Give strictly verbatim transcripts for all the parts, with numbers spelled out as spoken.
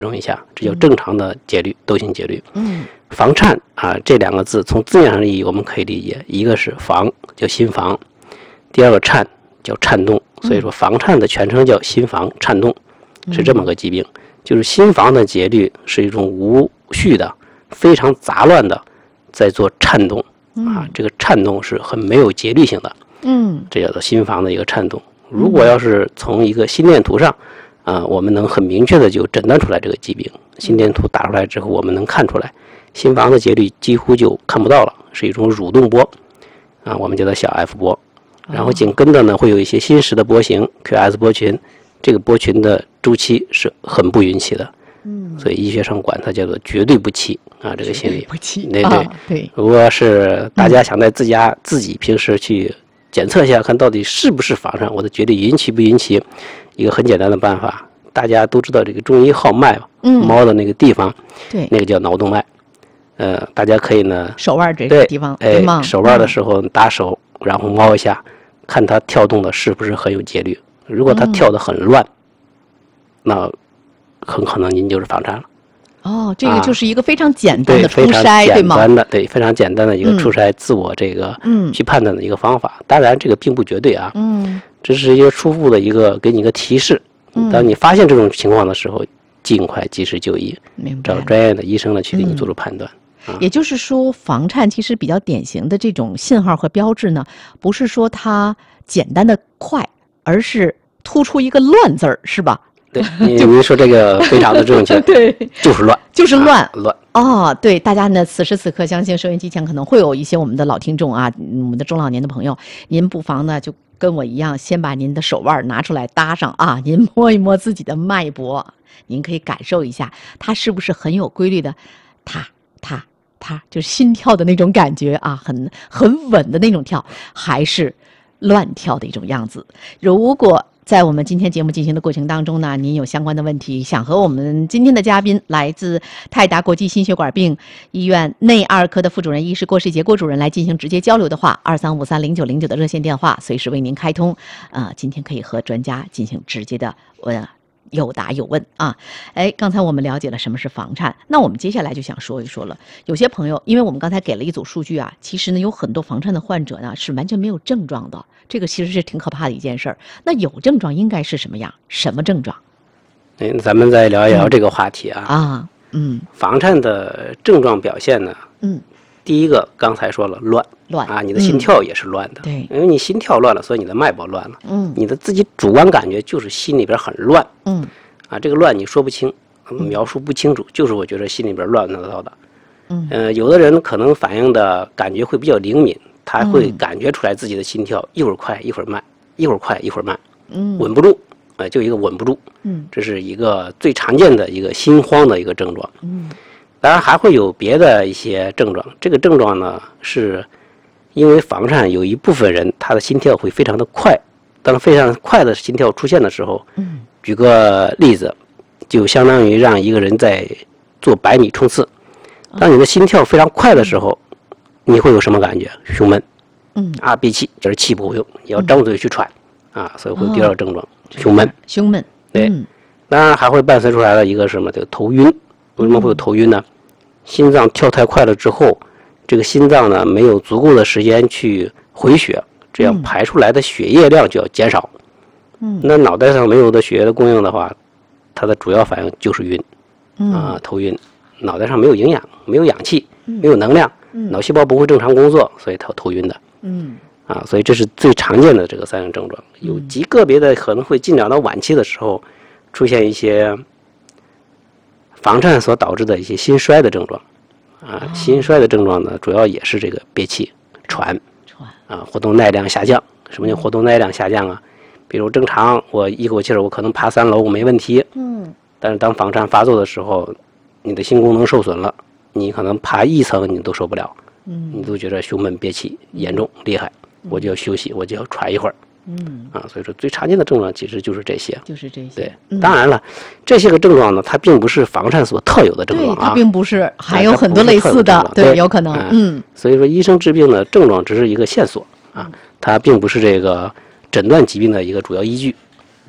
容一下，这叫正常的节律，窦性节律。 嗯， 房颤啊，这两个字从字面上的意义我们可以理解，一个是房叫心房，第二个颤叫颤动，所以说房颤的全称叫心房颤动，是这么个疾病。就是心房的节律是一种无序的、非常杂乱的在做颤动啊，这个颤动是很没有节律性的。 嗯， 这叫做心房的一个颤动。如果要是从一个心电图上，啊、呃，我们能很明确的就诊断出来这个疾病。心电图打出来之后，我们能看出来，心房的节律几乎就看不到了，是一种蠕动波，啊，我们叫做小 F 波。然后紧跟着呢，会有一些心室的波形 Q S 波群，这个波群的周期是很不匀齐的。嗯，所以医学上管它叫做绝对不齐啊，这个心理不齐。 对对、 啊、对。 如果是大家想在自家、嗯、自己平时去检测一下，看到底是不是房颤，我的绝对匀齐不匀齐，一个很简单的办法，大家都知道这个中医号脉，嗯，猫的那个地方， 对， 那个叫脑动脉，呃，大家可以呢， 手腕这个地方， 哎，手腕的时候打手，嗯、然后摸一下，看它跳动的是不是很有节律。如果它跳得很乱，嗯、那很可能您就是房颤了。 哦，这个就是一个非常简单的初筛， 啊、 对吗？ 非常简单的，对，非常简单的一个初筛自我这个去判断的一个方法。嗯、当然，这个并不绝对啊，嗯，这是一个初步的一个给你一个提示。嗯、当你发现这种情况的时候，尽快及时就医，找专业的医生呢去给你做出判断。 嗯啊、也就是说，房颤其实比较典型的这种信号和标志呢，不是说它简单的快，而是突出一个乱字儿，是吧？ 对，您说这个非常的正确， 对， 就是乱， 就是乱， 啊、乱。 哦，对，大家呢，此时此刻相信收音机前可能会有一些我们的老听众啊，我们的中老年的朋友，您不妨呢就跟我一样，先把您的手腕拿出来搭上啊，您摸一摸自己的脉搏，您可以感受一下，它是不是很有规律的，踏踏踏，就是心跳的那种感觉啊，很很稳的那种跳，还是乱跳的一种样子。如果在我们今天节目进行的过程当中呢，您有相关的问题想和我们今天的嘉宾，来自泰达国际心血管病医院内二科的副主任医师郭世杰郭主任来进行直接交流的话，二三五三零九零九的热线电话随时为您开通。呃，今天可以和专家进行直接的问。有答有问啊！哎，刚才我们了解了什么是房颤，那我们接下来就想说一说了。有些朋友，因为我们刚才给了一组数据啊，其实呢有很多房颤的患者呢是完全没有症状的，这个其实是挺可怕的一件事儿。那有症状应该是什么样？什么症状？ 嗯，咱们再聊一聊这个话题啊。 嗯、啊，嗯， 房颤的症状表现呢，嗯，第一个刚才说了乱。 乱啊，你的心跳也是乱的， 嗯、对， 因为你心跳乱了，所以你的脉搏乱了， 嗯， 你的自己主观感觉就是心里边很乱， 嗯， 啊，这个乱你说不清，描述不清楚，嗯、就是我觉得心里边乱乱糟的， 嗯， 呃，有的人可能反应的感觉会比较灵敏，他会感觉出来自己的心跳一会儿快一会儿慢，一会儿快一会儿慢， 嗯， 稳不住，呃，就一个稳不住， 嗯， 这是一个最常见的一个心慌的一个症状， 嗯， 当然还会有别的一些症状，这个症状呢是。因为房颤有一部分人他的心跳会非常的快，当非常快的心跳出现的时候， 嗯， 举个例子，就相当于让一个人在做百米冲刺，当你的心跳非常快的时候，嗯、你会有什么感觉？胸闷， 嗯， 啊闭气，就是气不够用，你要张嘴去喘，嗯、啊，所以会第二个症状，哦、胸闷， 胸闷， 对， 嗯、 当然还会伴随出来了一个什么？这个头晕，为什么会有头晕呢？心脏跳太快了之后。这个心脏呢没有足够的时间去回血，这样排出来的血液量就要减少。 嗯， 那脑袋上没有的血液的供应的话，它的主要反应就是晕， 嗯、 啊，头晕，脑袋上没有营养，没有氧气， 嗯、 没有能量， 嗯、 脑细胞不会正常工作，所以它头晕的。 嗯， 啊，所以这是最常见的这个三种症状。有极个别的可能会进展到晚期的时候，出现一些房颤所导致的一些心衰的症状。啊，心衰的症状呢，主要也是这个憋气、喘， 喘啊，活动耐量下降。什么叫活动耐量下降啊？比如正常我一口气儿我可能爬三楼我没问题， 嗯， 但是当房颤发作的时候，你的心功能受损了，你可能爬一层你都受不了， 嗯， 你都觉得胸闷憋气严重厉害，我就要休息，我就要喘一会儿。 嗯啊，所以说最常见的症状其实就是这些， 就是这些。 对， 嗯、 当然了，这些个症状呢，它并不是房颤所特有的症状啊， 它并不是，还有很多类似的， 对， 对，有可能。 嗯，所以说医生治病的症状只是一个线索啊，它并不是这个诊断疾病的一个主要依据。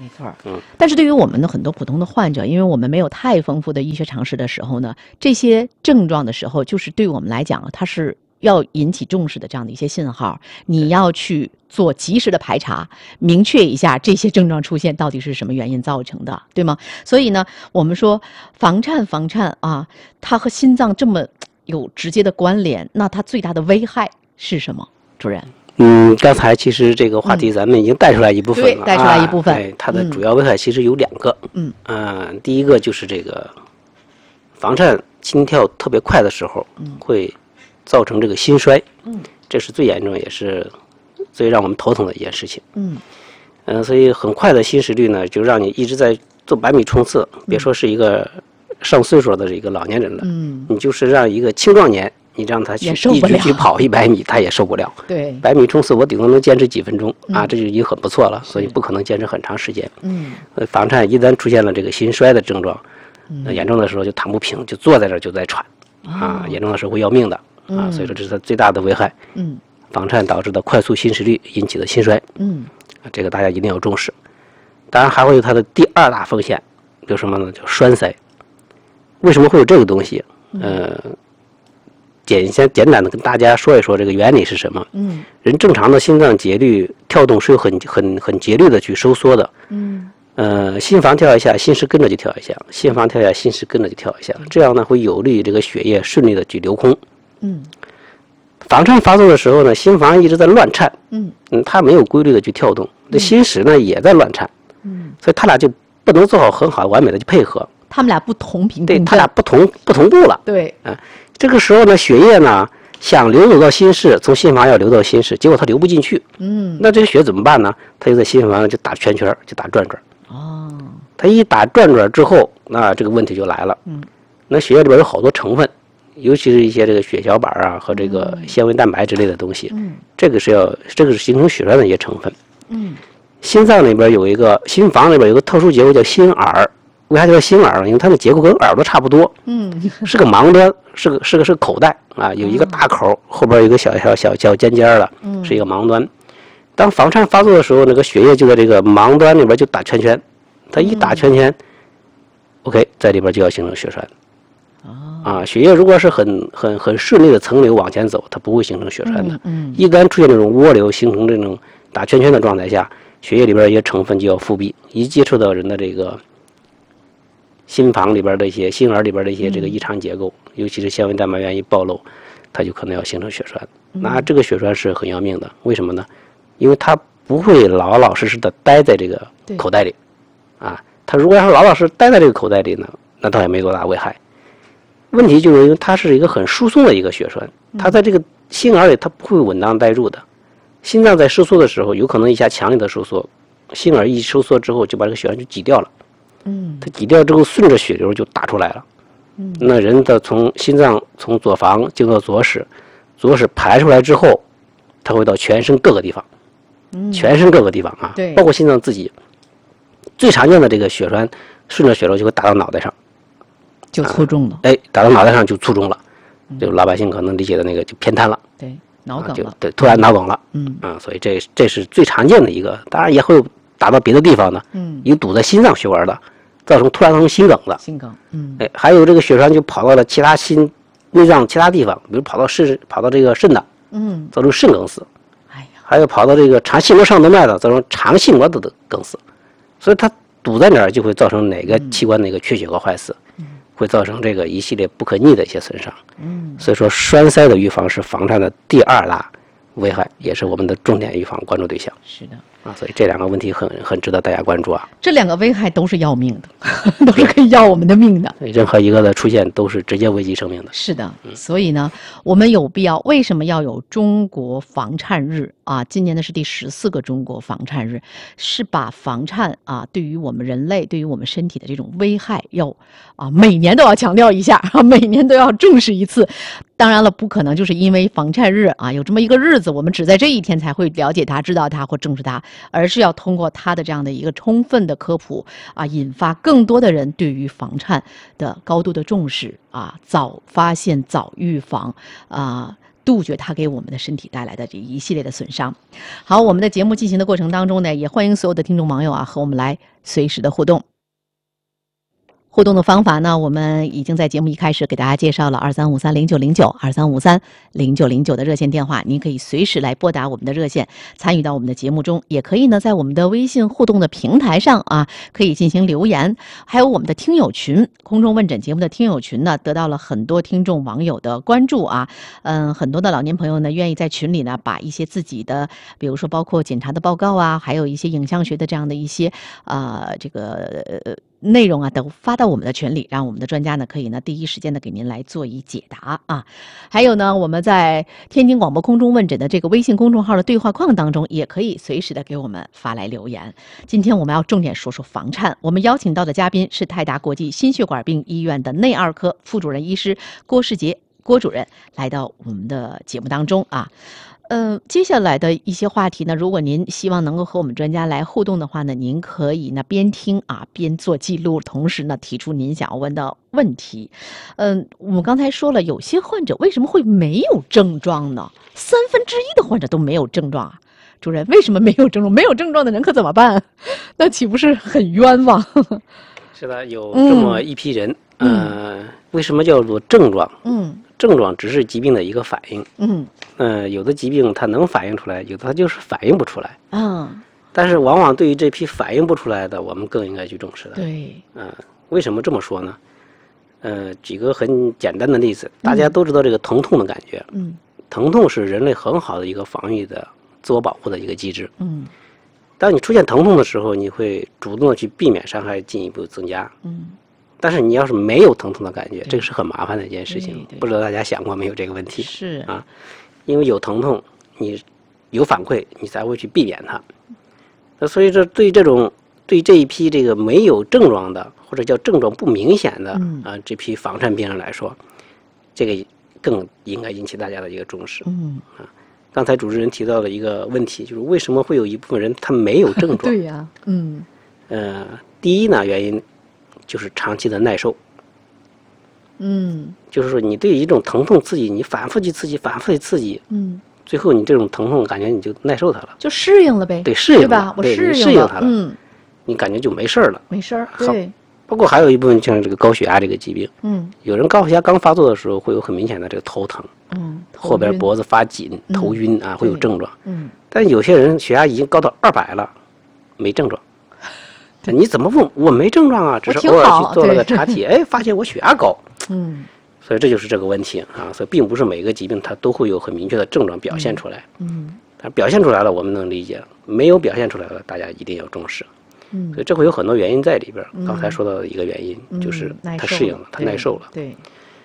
没错， 嗯。 但是对于我们的很多普通的患者，因为我们没有太丰富的医学常识的时候呢，这些症状的时候，就是对我们来讲，它是要引起重视的这样的一些信号，你要去做及时的排查，明确一下这些症状出现到底是什么原因造成的，对吗？所以呢，我们说房颤房颤啊，它和心脏这么有直接的关联，那它最大的危害是什么？主任？ 嗯，刚才其实这个话题咱们已经带出来一部分了， 对，带出来一部分。 啊、对，它的主要危害其实有两个。 嗯， 呃，第一个就是这个房颤心跳特别快的时候，会造成这个心衰。嗯，这是最严重也是最让我们头疼的一件事情。 嗯， 嗯、呃，所以很快的心室率呢，就让你一直在做百米冲刺，别说是一个上岁数的一个老年人了，嗯，你就是让一个青壮年。你让他去一直去跑一百米，他也受不了。 对， 百米冲刺我顶多能坚持几分钟、嗯、啊，这就已经很不错了，所以不可能坚持很长时间。嗯，房颤一旦出现了这个心衰的症状，嗯、呃，严重的时候就躺不平，就坐在这儿就在喘，哦、啊，严重的时候会要命的、嗯、啊，所以说这是它最大的危害。嗯，房颤导致的快速心室率引起的心衰，嗯，啊，这个大家一定要重视。当然还会有它的第二大风险，就什么呢？叫栓塞。为什么会有这个东西？呃。简先简单的跟大家说一说这个原理是什么。嗯，人正常的心脏节律跳动是有很很很节律的去收缩的。嗯，呃，心房跳一下，心室跟着就跳一下；心房跳一下，心室跟着就跳一下。这样呢，会有利于这个血液顺利的去流空。嗯，房颤发作的时候呢，心房一直在乱颤。嗯嗯，它没有规律的去跳动，那心室呢也在乱颤。嗯，所以它俩就不能做好很好完美的去配合。 他们俩不同频， 对，它俩不同不同步了。 对， 啊。这个时候呢，血液呢想流走到心室，从心房要流到心室，结果它流不进去。嗯，那这个血怎么办呢？它就在心房就打圈圈，就打转转。哦，它一打转转之后，那这个问题就来了。嗯，那血液里边有好多成分，尤其是一些这个血小板啊和这个纤维蛋白之类的东西。嗯，这个是要这个是形成血栓的一些成分。嗯，心脏里边有一个心房里边有个特殊结构叫心耳。为啥叫心耳？因为它的结构跟耳朵差不多，嗯，是个盲端，是个是个是个口袋啊，有一个大口，后边有一个小小小小尖尖的，嗯，是一个盲端。当房颤发作的时候，那个血液就在这个盲端里边就打圈圈，它一打圈圈、嗯、，OK， 在里边就要形成血栓。啊，血液如果是很很很顺利的层流往前走，它不会形成血栓的。嗯，嗯一旦出现这种涡流，形成这种打圈圈的状态下，血液里边一些成分就要复闭，一接触到人的这个。心房里边的一些心耳里边的一些这个异常结构，嗯、尤其是纤维蛋白原一暴露，它就可能要形成血栓。嗯、那这个血栓是很要命的，为什么呢？因为它不会老老实实的待在这个口袋里，啊，它如果要是老老实实待在这个口袋里呢，那倒也没多大危害。问题就是因为它是一个很疏松的一个血栓，它在这个心耳里它不会稳当待住的。心脏在收缩的时候，有可能一下强烈的收缩，心耳一收缩之后就把这个血栓就挤掉了。嗯，它挤掉之后，顺着血流就打出来了。嗯，那人的从心脏从左房经过左室，左室排出来之后，它会到全身各个地方。嗯，全身各个地方啊，对，包括心脏自己。最常见的这个血栓，顺着血流就会打到脑袋上， 就卒中了。 啊、哎，打到脑袋上就卒中了，嗯、就老百姓可能理解的那个就偏瘫了。 对，脑梗了。 啊、对，突然脑梗了。嗯啊，所以这这是最常见的一个，当然也会有打到别的地方的。嗯，有堵在心脏血管的。造成突然造成心梗的， 心梗，嗯， 哎，还有这个血栓就跑到了其他心内脏其他地方，比如跑到肾，跑到这个肾的，嗯，造成肾梗死，哎呀，还有跑到这个肠系膜上动脉的，造成肠系膜的梗死，所以它堵在哪儿就会造成哪个器官的一个缺血和坏死，嗯，会造成这个一系列不可逆的一些损伤，嗯，所以说栓塞的预防是房颤的第二大危害，也是我们的重点预防关注对象。 是的。 啊，所以这两个问题很很值得大家关注啊。 这两个危害都是要命的，都是可以要我们的命的。 任何一个的出现都是直接危及生命的。 是的，嗯、所以呢，我们有必要，为什么要有中国房颤日啊？今年呢是第十四个中国房颤日，是把房颤啊对于我们人类、对于我们身体的这种危害要啊每年都要强调一下，每年都要重视一次。当然了，不可能就是因为房颤日啊有这么一个日子，我们只在这一天才会了解它、知道它或重视它，而是要通过它的这样的一个充分的科普啊，引发更多的人对于房颤的高度的重视啊，早发现、早预防啊。 杜绝它给我们的身体带来的这一系列的损伤。好，我们的节目进行的过程当中呢，也欢迎所有的听众网友啊和我们来随时的互动。互动的方法呢，我们已经在节目一开始给大家介绍了二三五三零九零九 二三五三零九零九的热线电话，您可以随时来拨打我们的热线，参与到我们的节目中，也可以呢在我们的微信互动的平台上啊，可以进行留言，还有我们的听友群，空中问诊节目的听友群呢，得到了很多听众网友的关注啊，嗯，很多的老年朋友呢，愿意在群里呢把一些自己的，比如说包括检查的报告啊，还有一些影像学的这样的一些啊、呃、这个呃。内容啊都发到我们的群里，让我们的专家呢可以呢第一时间的给您来做一解答啊。还有呢，我们在天津广播空中问诊的这个微信公众号的对话框当中，也可以随时的给我们发来留言。今天我们要重点说说房颤，我们邀请到的嘉宾是泰达国际心血管病医院的内二科副主任医师郭世杰郭主任来到我们的节目当中啊。嗯、呃，接下来的一些话题呢，如果您希望能够和我们专家来互动的话呢，您可以呢边听啊边做记录，同时呢提出您想要问的问题。嗯、呃，我们刚才说了，有些患者为什么会没有症状呢？三分之一的患者都没有症状啊。主任，为什么没有症状？没有症状的人可怎么办？那岂不是很冤枉？ 是的，有这么一批人，嗯、呃，为什么叫做症状？嗯。症状只是疾病的一个反应，嗯，呃，有的疾病它能反映出来，有的它就是反映不出来，嗯，但是往往对于这批反映不出来的，我们更应该去重视的， 对， 嗯、呃，为什么这么说呢？呃，举个很简单的例子，大家都知道这个疼痛的感觉，嗯，疼痛是人类很好的一个防御的自我保护的一个机制，嗯，当你出现疼痛的时候，你会主动的去避免伤害进一步增加，嗯。但是你要是没有疼痛的感觉，这个是很麻烦的一件事情。不知道大家想过没有这个问题？ 是啊，因为有疼痛，你有反馈，你才会去避免它。那所以这对这种对这一批这个没有症状的或者叫症状不明显的、嗯、啊这批房颤病人来说，这个更应该引起大家的一个重视。嗯啊，刚才主持人提到了一个问题，就是为什么会有一部分人他没有症状？ 对呀、啊，嗯， 呃，第一呢原因。就是长期的耐受， 嗯， 就是说你对一种疼痛刺激，你反复去刺激，反复去刺激，嗯，最后你这种疼痛感觉你就耐受它了， 就适应了呗， 对，适应了， 对吧？我适应了它了， 嗯， 你感觉就没事了， 没事儿，对。 包括还有一部分像这个高血压这个疾病，嗯，有人高血压刚发作的时候会有很明显的这个头疼，嗯，后边脖子发紧、嗯、头晕啊，会有症状，嗯，但有些人血压已经高到二百了，没症状。你怎么问？我没症状啊，只是偶尔去做了个查体，哎，发现我血压高。嗯，所以这就是这个问题啊。所以并不是每个疾病它都会有很明确的症状表现出来。嗯，但表现出来了，我们能理解；没有表现出来了，大家一定要重视。嗯，所以这会有很多原因在里边。刚才说到的一个原因、嗯、就是它适应了，它耐受了。 对。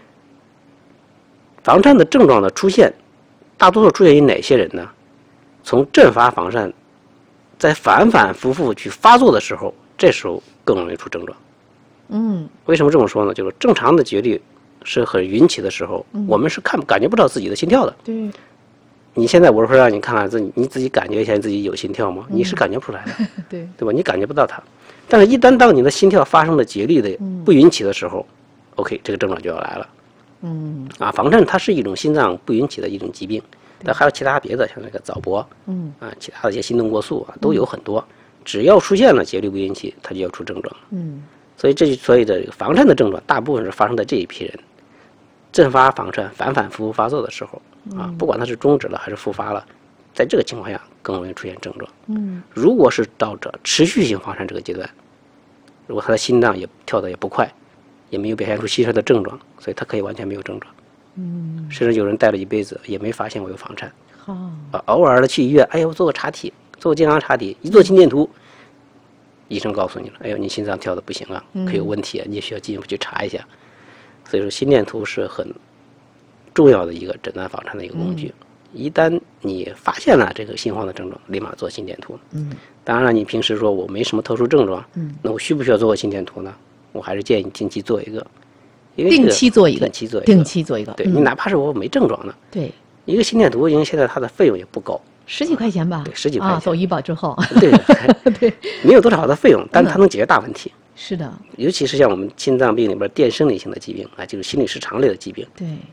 房颤的症状的出现，大多数出现于哪些人呢？从阵发房颤，在反反复复去发作的时候。这时候更容易出症状，嗯，为什么这么说呢？就是正常的节律是很匀起的时候，嗯、我们是看感觉不到自己的心跳的。 对， 你现在我说让你看看自己，你自己感觉一下自己有心跳吗？嗯、你是感觉不出来的， 对， 对吧？你感觉不到它，但是一旦当你的心跳发生了节律的不匀起的时候、嗯、，OK， 这个症状就要来了。嗯，啊，房颤它是一种心脏不匀起的一种疾病，但还有其他别的，像那个早搏，嗯，啊，其他的一些心动过速啊，都有很多。嗯，只要出现了节律不匀起，它就要出症状。嗯，所以这所以的房颤的症状大部分是发生在这一批人，阵发房颤反反复复发作的时候啊，不管它是终止了还是复发了，在这个情况下更容易出现症状。嗯，如果是到这持续性房颤这个阶段，如果他的心脏也跳得也不快，也没有表现出吸收的症状，所以他可以完全没有症状。嗯，甚至有人带了一辈子也没发现我有房颤。好、哦，啊，偶尔的去医院，哎呦，做个查体。做健康查体，一做心电图，医生告诉你了，哎呦，你心脏跳的不行啊，可有问题啊，你需要进一步去查一下。所以说，心电图是很重要的一个诊断房颤的一个工具。嗯、一旦你发现了这个心慌的症状，立马做心电图。嗯，当然了，你平时说我没什么特殊症状，嗯，那我需不需要做个心电图呢？我还是建议你定期做一个，因为、这个、 定期做一个， 定期做一个， 定期做一个。 对、嗯、你哪怕是我没症状呢， 对， 一个心电图，因为现在它的费用也不高。 十几块钱吧， 对，十几块钱， 啊，走医保之后， 对对，没有多少的费用，但是它能解决大问题。 是的， 尤其是像我们心脏病里边电生理性的疾病啊，就是心律失常类的疾病。 对，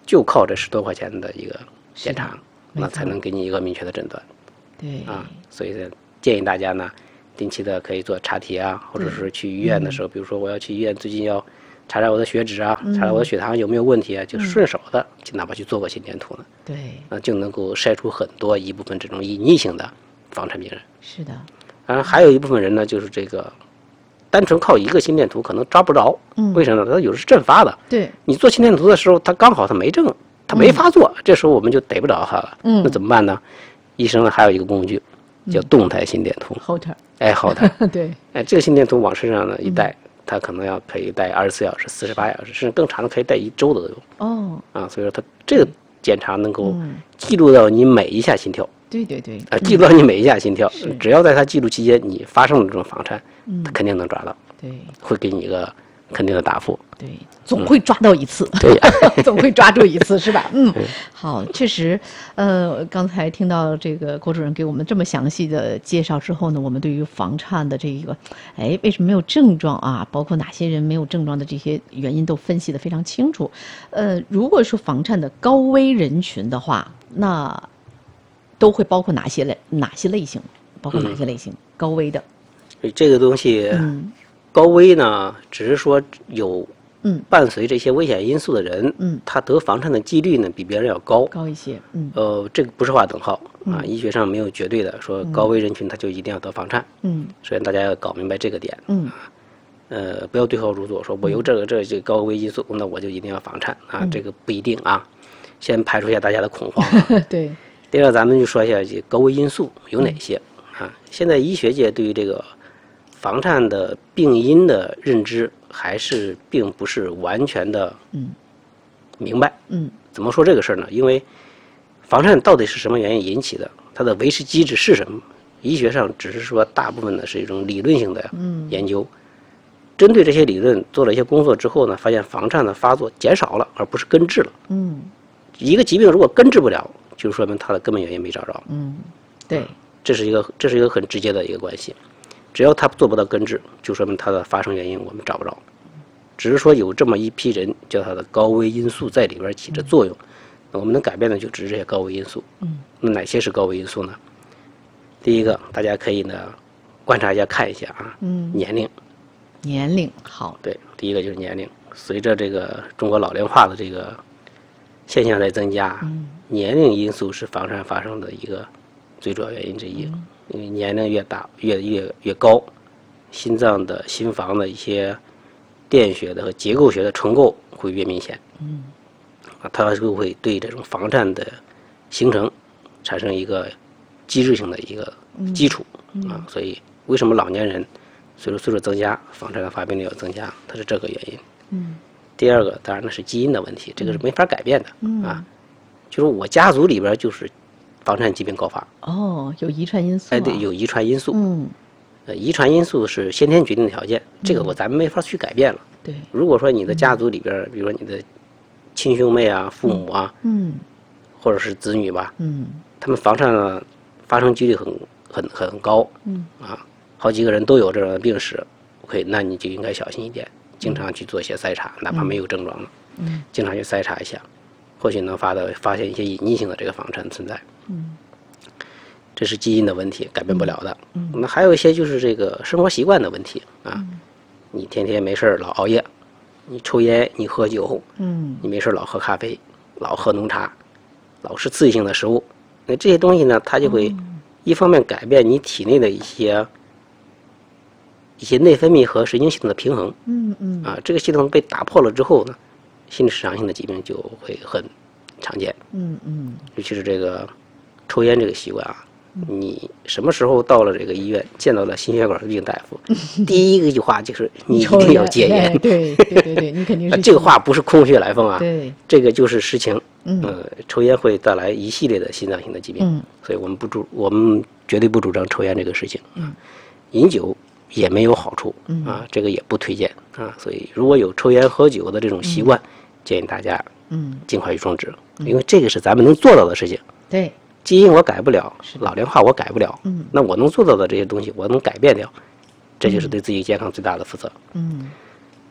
就靠这十多块钱的一个检查， 没错那才能给你一个明确的诊断对啊。所以呢，建议大家呢，定期的可以做查体啊，或者是去医院的时候，比如说我要去医院，最近要查查我的血脂啊，查查我的血糖有没有问题啊，就顺手的，就哪怕去做个心电图呢， 对， 啊，就能够筛出很多一部分这种隐匿性的房产病人。 是的， 当然还有一部分人呢，就是这个单纯靠一个心电图可能抓不着，为什么呢？他有的是阵发的， 对， 你做心电图的时候，他刚好他没症，他没发作，这时候我们就逮不着他了。 嗯那怎么办呢？医生呢还有一个工具叫动态心电图， 后头， 哎，后台， 对， 哎，这个心电图往身上呢一戴，它可能要可以戴二十四小时、四十八小时，甚至更长的可以戴一周的都有哦， 啊。所以说，它这个检查能够记录到你每一下心跳， 对对对， 啊，记录到你每一下心跳是， 只要在它记录期间你发生了这种房产，它肯定能抓到， 对会给你一个肯定的答复。 对，总会抓到一次， 对呀总会抓住一次，是吧？嗯，好，确实，呃，刚才听到这个郭主任给我们这么详细的介绍之后呢，我们对于房颤的这一个，哎，为什么没有症状啊？包括哪些人没有症状的这些原因都分析得非常清楚。呃，如果说房颤的高危人群的话，那都会包括哪些类哪些类型？包括哪些类型？高危的， 所以这个东西， 嗯高危呢，只是说有嗯， 伴随这些危险因素的人， 嗯他得房颤的几率呢比别人要高。 高一些，嗯呃，这个不是划等号啊，医学上没有绝对的说高危人群他就一定要得房颤。 嗯首先大家要搞明白这个点， 嗯呃，不要对号入座，说我有这个这这高危因素，那我就一定要房颤啊，这个不一定啊。先排除一下大家的恐慌啊。 对， 第二，咱们就说一下这高危因素有哪些啊？现在医学界对于这个房颤的病因的认知还是并不是完全的明白。 嗯怎么说这个事儿呢？因为房颤到底是什么原因引起的，它的维持机制是什么？医学上只是说大部分呢是一种理论性的研究。针对这些理论做了一些工作之后呢，发现房颤的发作减少了，而不是根治了。 嗯一个疾病如果根治不了，就说明它的根本原因没找着。 嗯，对， 这是一个这是一个很直接的一个关系。只要它做不到根治，就说明它的发生原因我们找不着。只是说有这么一批人，叫它的高危因素在里边起着作用。那我们能改变的就只是这些高危因素。 嗯， 那哪些是高危因素呢？第一个，大家可以呢观察一下看一下啊， 嗯年龄。 年龄好， 对，第一个就是年龄。随着这个中国老龄化的这个现象在增加，年龄因素是房颤发生的一个最主要原因之一。因为年龄越大，越越越高，心脏的心房的一些电学的和结构学的重构会越明显。嗯，啊，它就会对这种房颤的形成产生一个机制性的一个基础。啊，所以为什么老年人随着岁数增加，房颤的发病率要增加，它是这个原因。 嗯， 第二个当然那是基因的问题，这个是没法改变的。嗯啊，就是我家族里边就是房颤疾病高发。 哦，有遗传因素、啊， 哎，对，有遗传因素。 嗯， 呃，遗传因素是先天决定的条件，这个我咱们没法去改变了。 对， 如果说你的家族里边，比如说你的亲兄妹啊、父母啊， 嗯或者是子女吧， 嗯他们房颤呢发生几率很很很高。 嗯啊，好几个人都有这样的病史，OK，那你就应该小心一点，经常去做一些筛查，哪怕没有症状了， 嗯， 经常去筛查一下，或许能发的发现一些隐匿性的这个房颤存在。 嗯， 这是基因的问题，改变不了的。嗯，那还有一些就是这个生活习惯的问题啊，你天天没事儿老熬夜，你抽烟，你喝酒， 嗯你没事儿老喝咖啡，老喝浓茶，老吃刺激性的食物，那这些东西呢，它就会一方面改变你体内的一些一些内分泌和神经系统的平衡。 嗯嗯啊，这个系统被打破了之后呢，心理失常性的疾病就会很常见， 嗯嗯， 尤其是这个抽烟这个习惯啊。你什么时候到了这个医院见到了心血管病大夫，第一个一句话就是你一定要戒烟。 对对对对，你肯定是这个话不是空穴来风啊， 对， 这个就是实情。 嗯呃，抽烟会带来一系列的心脏性的疾病， 嗯所以我们不主我们绝对不主张抽烟这个事情。 嗯， 饮酒也没有好处， 嗯啊，这个也不推荐啊。所以如果有抽烟喝酒的这种习惯，建议大家嗯尽快去终止，因为这个是咱们能做到的事情。 对， 基因我改不了是，的老龄化我改不了， 嗯那我能做到的这些东西我能改变掉，这就是对自己健康最大的负责。 嗯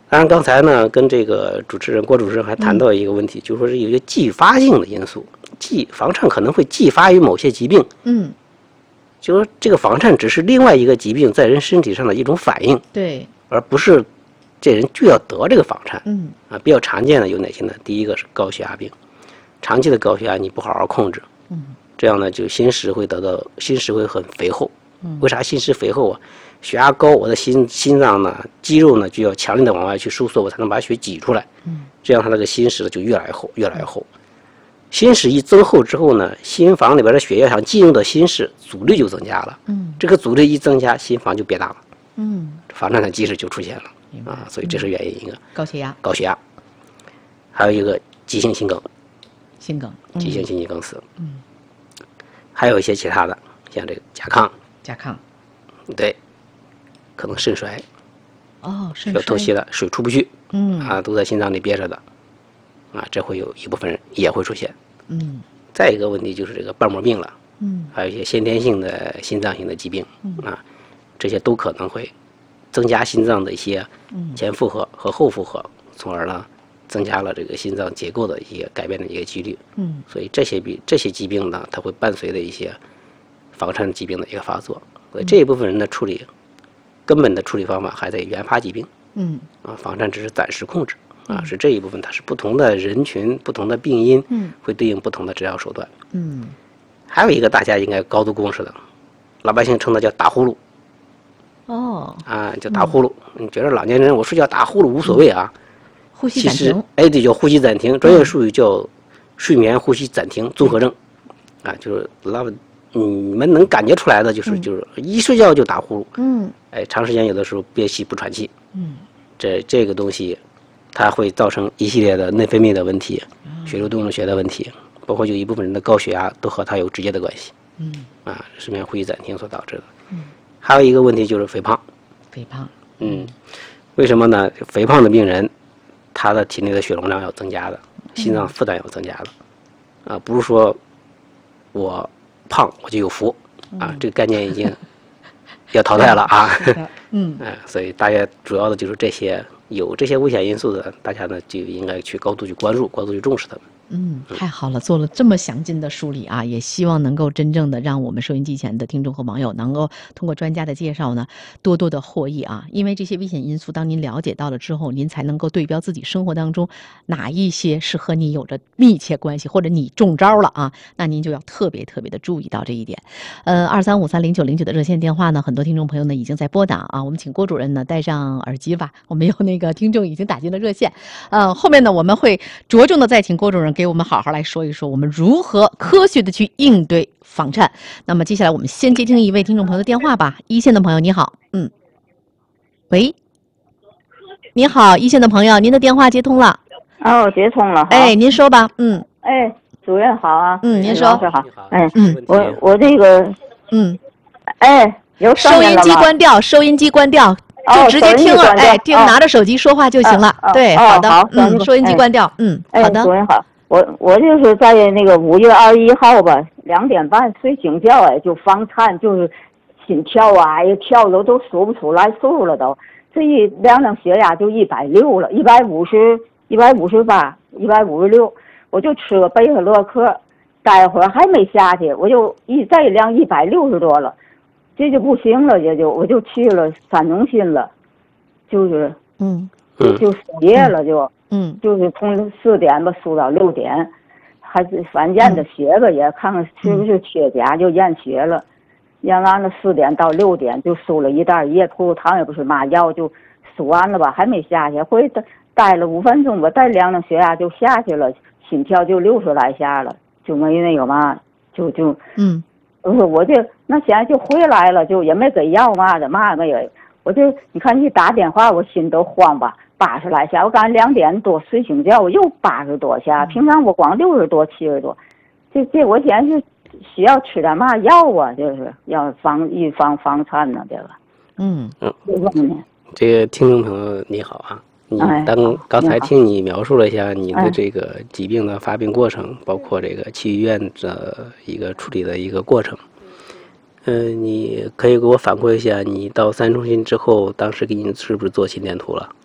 当然，刚才呢，跟这个主持人郭主持人还谈到一个问题，嗯、就是说是有一个继发性的因素，继房颤可能会继发于某些疾病。 嗯， 就说这个房颤只是另外一个疾病在人身体上的一种反应， 对， 而不是这人就要得这个房颤。 嗯， 啊，比较常见的有哪些呢？第一个是高血压病，长期的高血压你不好好控制， 嗯， 这样呢就心室会得到心室会很肥厚。 嗯， 为啥心室肥厚啊？血压高，我的心心脏呢，肌肉呢就要强烈的往外去收缩，我才能把血挤出来。 嗯， 这样它那个心室就越来越厚，越来越厚。心室一增厚之后呢，心房里边的血液想进入到心室，阻力就增加了。 嗯， 这个阻力一增加，心房就变大了。 嗯， 房颤的机制就出现了啊，所以这是原因一个。 高血压， 高血压，还有一个急性心梗， 心梗， 嗯、急性心肌梗死。 嗯， 还有一些其他的，像这个甲亢。 甲亢， 对。可能肾衰， 哦，肾衰要透析的，水出不去， 嗯啊，都在心脏里憋着的，啊，这会有一部分人也会出现， 嗯。 再一个问题就是这个瓣膜病了， 嗯， 还有一些先天性的心脏型的疾病， 嗯、 啊，这些都可能会增加心脏的一些前负荷和后负荷，从而呢增加了这个心脏结构的一些改变的一个几率。 嗯， 所以这些病这些疾病呢，它会伴随着一些房颤疾病的一个发作，所以这一部分人的处理。根本的处理方法还在原发疾病， 嗯， 啊，房颤只是暂时控制，啊，是这一部分，它是不同的人群、不同的病因， 嗯， 会对应不同的治疗手段， 嗯， 还有一个大家应该高度共识的，老百姓称的叫打呼噜， 哦， 啊，叫打呼噜，你觉得老年人我睡觉打呼噜无所谓啊， 呼吸暂停， 哎，对，叫呼吸暂停，专业术语叫睡眠呼吸暂停综合症，啊，就是老。你们能感觉出来的就是，就是一睡觉就打呼噜， 嗯， 哎，长时间有的时候憋气不喘气， 嗯， 这这个东西，它会造成一系列的内分泌的问题，血流动力学的问题，包括有一部分人的高血压都和它有直接的关系， 嗯， 啊，睡眠呼吸暂停所导致的， 嗯， 还有一个问题就是肥胖， 肥胖， 嗯，为什么呢？肥胖的病人，他的体内的血容量要增加的，心脏负担要增加的，啊，不是说我。胖我就有福啊， 嗯、 这个概念已经要淘汰了啊。 嗯， 哎，所以大家主要的就是这些有这些危险因素的，大家呢就应该去高度去关注、高度去重视它们。 嗯，太好了，做了这么详尽的梳理啊，也希望能够真正的让我们收音机前的听众和网友能够通过专家的介绍呢，多多的获益啊。因为这些危险因素，当您了解到了之后，您才能够对标自己生活当中哪一些是和你有着密切关系，或者你中招了啊，那您就要特别特别的注意到这一点。呃，二三五三零九零九的热线电话呢，很多听众朋友呢已经在拨打啊，我们请郭主任呢戴上耳机吧，我们有那个听众已经打进了热线，呃，后面呢我们会着重的再请郭主任给我们好好来说一说我们如何科学的去应对房颤。那么接下来我们先接听一位听众朋友的电话吧。一线的朋友你好，嗯，喂，你好，一线的朋友，您的电话接通了。 哦，接通了。 哎，您说吧。嗯。 哎，主任好啊。 嗯，您说。 老师好。哎， 嗯， 我我这个， 嗯， 哎，有收音机关掉，收音机关掉。就直接听了，哎，听拿着手机说话就行了。对，好的，嗯，收音机关掉，嗯，好的。 主任好，我我就是在那个五月二十一号吧，两点半睡醒觉，哎，就房颤，就是心跳啊，哎，跳的都数不出来数了都。这一量量血压就一百六了，一百五十，一百五十八，一百五十六。我就吃个贝塔洛克，待会儿还没下去，我就一再量一百六十多了。这就不行了，也就我就去了三中心了，就是嗯， 就就输液了，就嗯， 就是从四点吧输到六点，还是反验的血吧，也看看是不是缺钾，就验血了，验完了四点到六点就输了一袋液，葡萄糖也不是嘛药，就输完了吧，还没下去，回待待了五分钟吧，再量量血压就下去了，心跳就六十来下了，就没那个嘛，就就嗯。 我说我这那现在就回来了，就也没给药嘛的嘛没有，我就你看一打电话我心都慌吧，八十来下，我刚两点多睡醒觉，我又八十多下，平常我光六十多七十多，这这我现在是需要吃点嘛药啊，就是要防预防房颤呢，这个， 嗯嗯， 嗯， 这个听众朋友你好啊。你当刚才听你描述了一下你的这个疾病的发病过程，包括这个去医院的一个处理的一个过程。嗯、呃，你可以给我反馈一下，你到三中心之后，当时给你是不是做心电图了？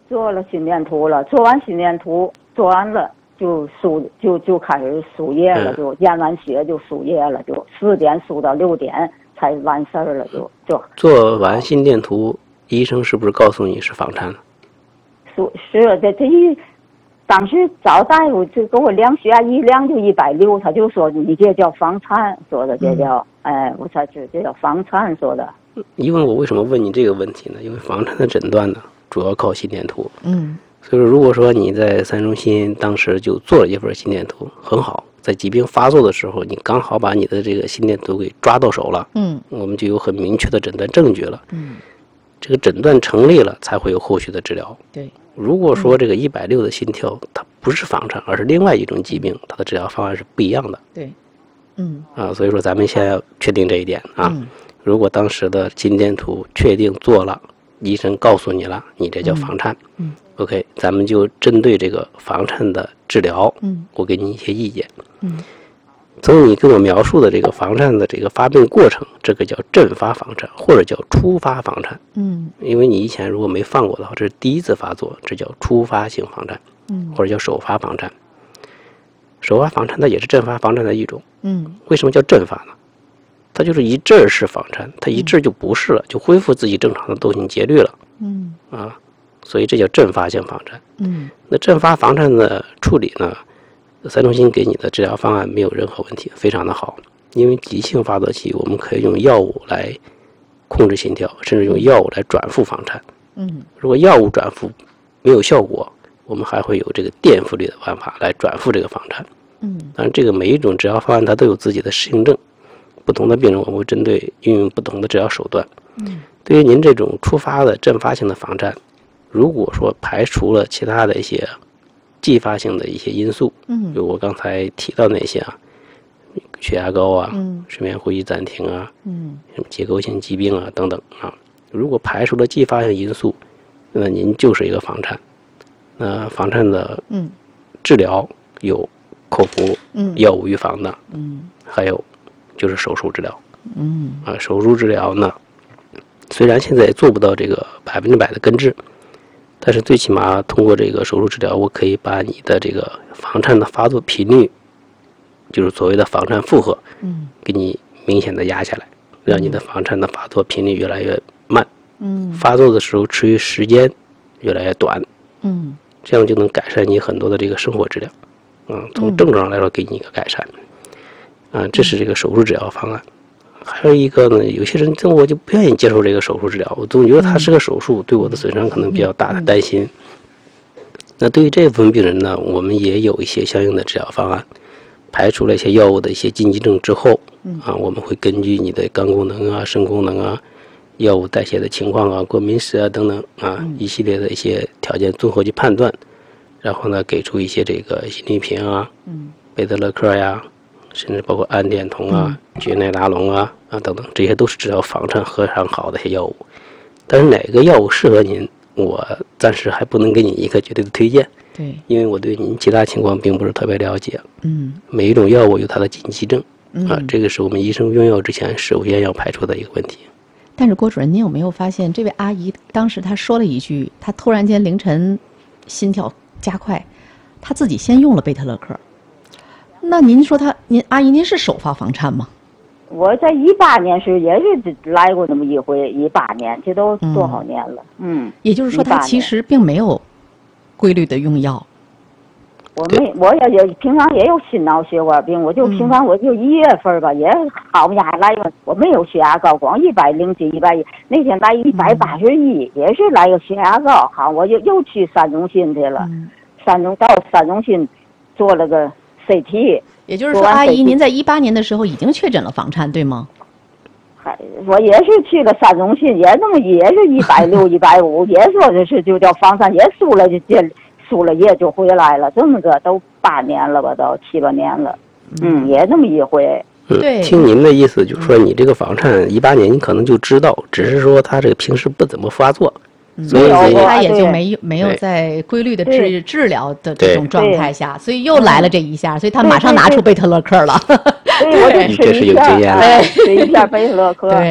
做了心电图了，做完心电图做完了就输就就开始输液了，就验完血就输液了，就四点输到六点才完事儿了，就就做完心电图，医生是不是告诉你是房颤了？ 输是这这一。当时找大夫就给我量血压，一量就一百六，他就说你这叫房颤，说的这叫，嗯、哎，我才知这叫房颤，说的。 因为我为什么问你这个问题呢？因为房颤的诊断呢，主要靠心电图。 嗯， 所以说，如果说你在三中心当时就做了一份心电图，很好，在疾病发作的时候，你刚好把你的这个心电图给抓到手了， 嗯， 我们就有很明确的诊断证据了。 嗯， 这个诊断成立了，才会有后续的治疗。 对。 如果说这个一百六的心跳，它不是房颤，而是另外一种疾病，它的治疗方案是不一样的。 对，嗯啊，所以说咱们先要确定这一点啊。 嗯、 如果当时的心电图确定做了，医生告诉你了，你这叫房颤， 嗯 ，OK， 咱们就针对这个房颤的治疗， 嗯， 我给你一些意见。 嗯， 从你跟我描述的这个房颤的这个发病过程，这个叫阵发房颤，或者叫初发房颤。 嗯， 因为你以前如果没犯过的话，这是第一次发作，这叫初发性房颤， 嗯， 或者叫首发房颤。首发房颤它也是阵发房颤的一种。 嗯， 为什么叫阵发呢？它就是一阵儿是房颤，它一阵儿就不是了，就恢复自己正常的窦性节律了。 嗯， 啊，所以这叫阵发性房颤。 嗯， 那阵发房颤的处理呢？三中心给你的治疗方案没有任何问题，非常的好。因为急性发作期，我们可以用药物来控制心跳，甚至用药物来转复房颤。 嗯， 如果药物转复没有效果，我们还会有这个电复力的办法来转复这个房颤。 嗯， 当然，这个每一种治疗方案它都有自己的适应症，不同的病人我们会针对运用不同的治疗手段。 嗯， 对于您这种初发的阵发性的房颤，如果说排除了其他的一些继发性的一些因素， 嗯， 就我刚才提到那些啊，血压高啊， 嗯， 睡眠呼吸暂停啊， 嗯， 什么结构性疾病啊等等啊，如果排除了继发性因素，那您就是一个房颤。那房颤的嗯治疗有口服嗯药物预防的， 嗯， 还有就是手术治疗。 嗯啊，手术治疗呢，虽然现在也做不到这个百分之百的根治。但是最起码通过这个手术治疗，我可以把你的这个房颤的发作频率，就是所谓的房颤负荷， 嗯， 给你明显的压下来，让你的房颤的发作频率越来越慢， 嗯， 发作的时候持续时间越来越短， 嗯， 这样就能改善你很多的这个生活质量，嗯，从症状上来说给你一个改善，啊，这是这个手术治疗方案。还有一个呢，有些人我就不愿意接受这个手术治疗，我总觉得它是个手术，对我的损伤可能比较大，的担心。那对于这部分病人呢，我们也有一些相应的治疗方案，排除了一些药物的一些禁忌症之后，啊，我们会根据你的肝功能啊、肾功能啊、药物代谢的情况啊、过敏史啊等等啊，一系列的一些条件综合去判断，然后呢，给出一些这个心律平啊、贝德勒克呀。甚至包括氨碘酮啊、爵奈达龙啊啊等等，这些都是治疗房颤非常好的一些药物。但是哪个药物适合您，我暂时还不能给你一个绝对的推荐。 对， 因为我对您其他情况并不是特别了解。 嗯， 每一种药物有它的禁忌症， 嗯、 啊，这个是我们医生用药之前首先要排除的一个问题。 但是郭主任，您有没有发现，这位阿姨当时她说了一句，她突然间凌晨心跳加快，她自己先用了贝特勒克。那您说他，您阿姨您是首发房颤吗？ 我在一八年时也是来过那么一回，一八年，这都多少年了？嗯，嗯也就是说，他其实并没有规律的用药。 我没，我也也平常也有心脑血管病，我就平常我就一月份吧，嗯、也好不下来个，我没有血压高，光一百零几、一百一，那天来一百八十一，也是来个血压高，好，我就又去三中心去了， 嗯、 三中到三中心做了个。C T， 也就是说，阿姨，您在一八年的时候已经确诊了房颤，对吗？ 还我也是去了三中心，也那么也是一百六、一百五，也说的是就叫房颤，也输了就这输了液就回来了，这么个都八年了吧，都七八年了，嗯，也那么一回。 对， 听您的意思就是说，你这个房颤一八年你可能就知道，只是说他这个平时不怎么发作。所以他也就没有没有在规律的治治疗的这种状态下，所以又来了这一下，所以他马上拿出贝特勒克了。 对，我就吃一下，哎，吃一下贝特勒克。 对，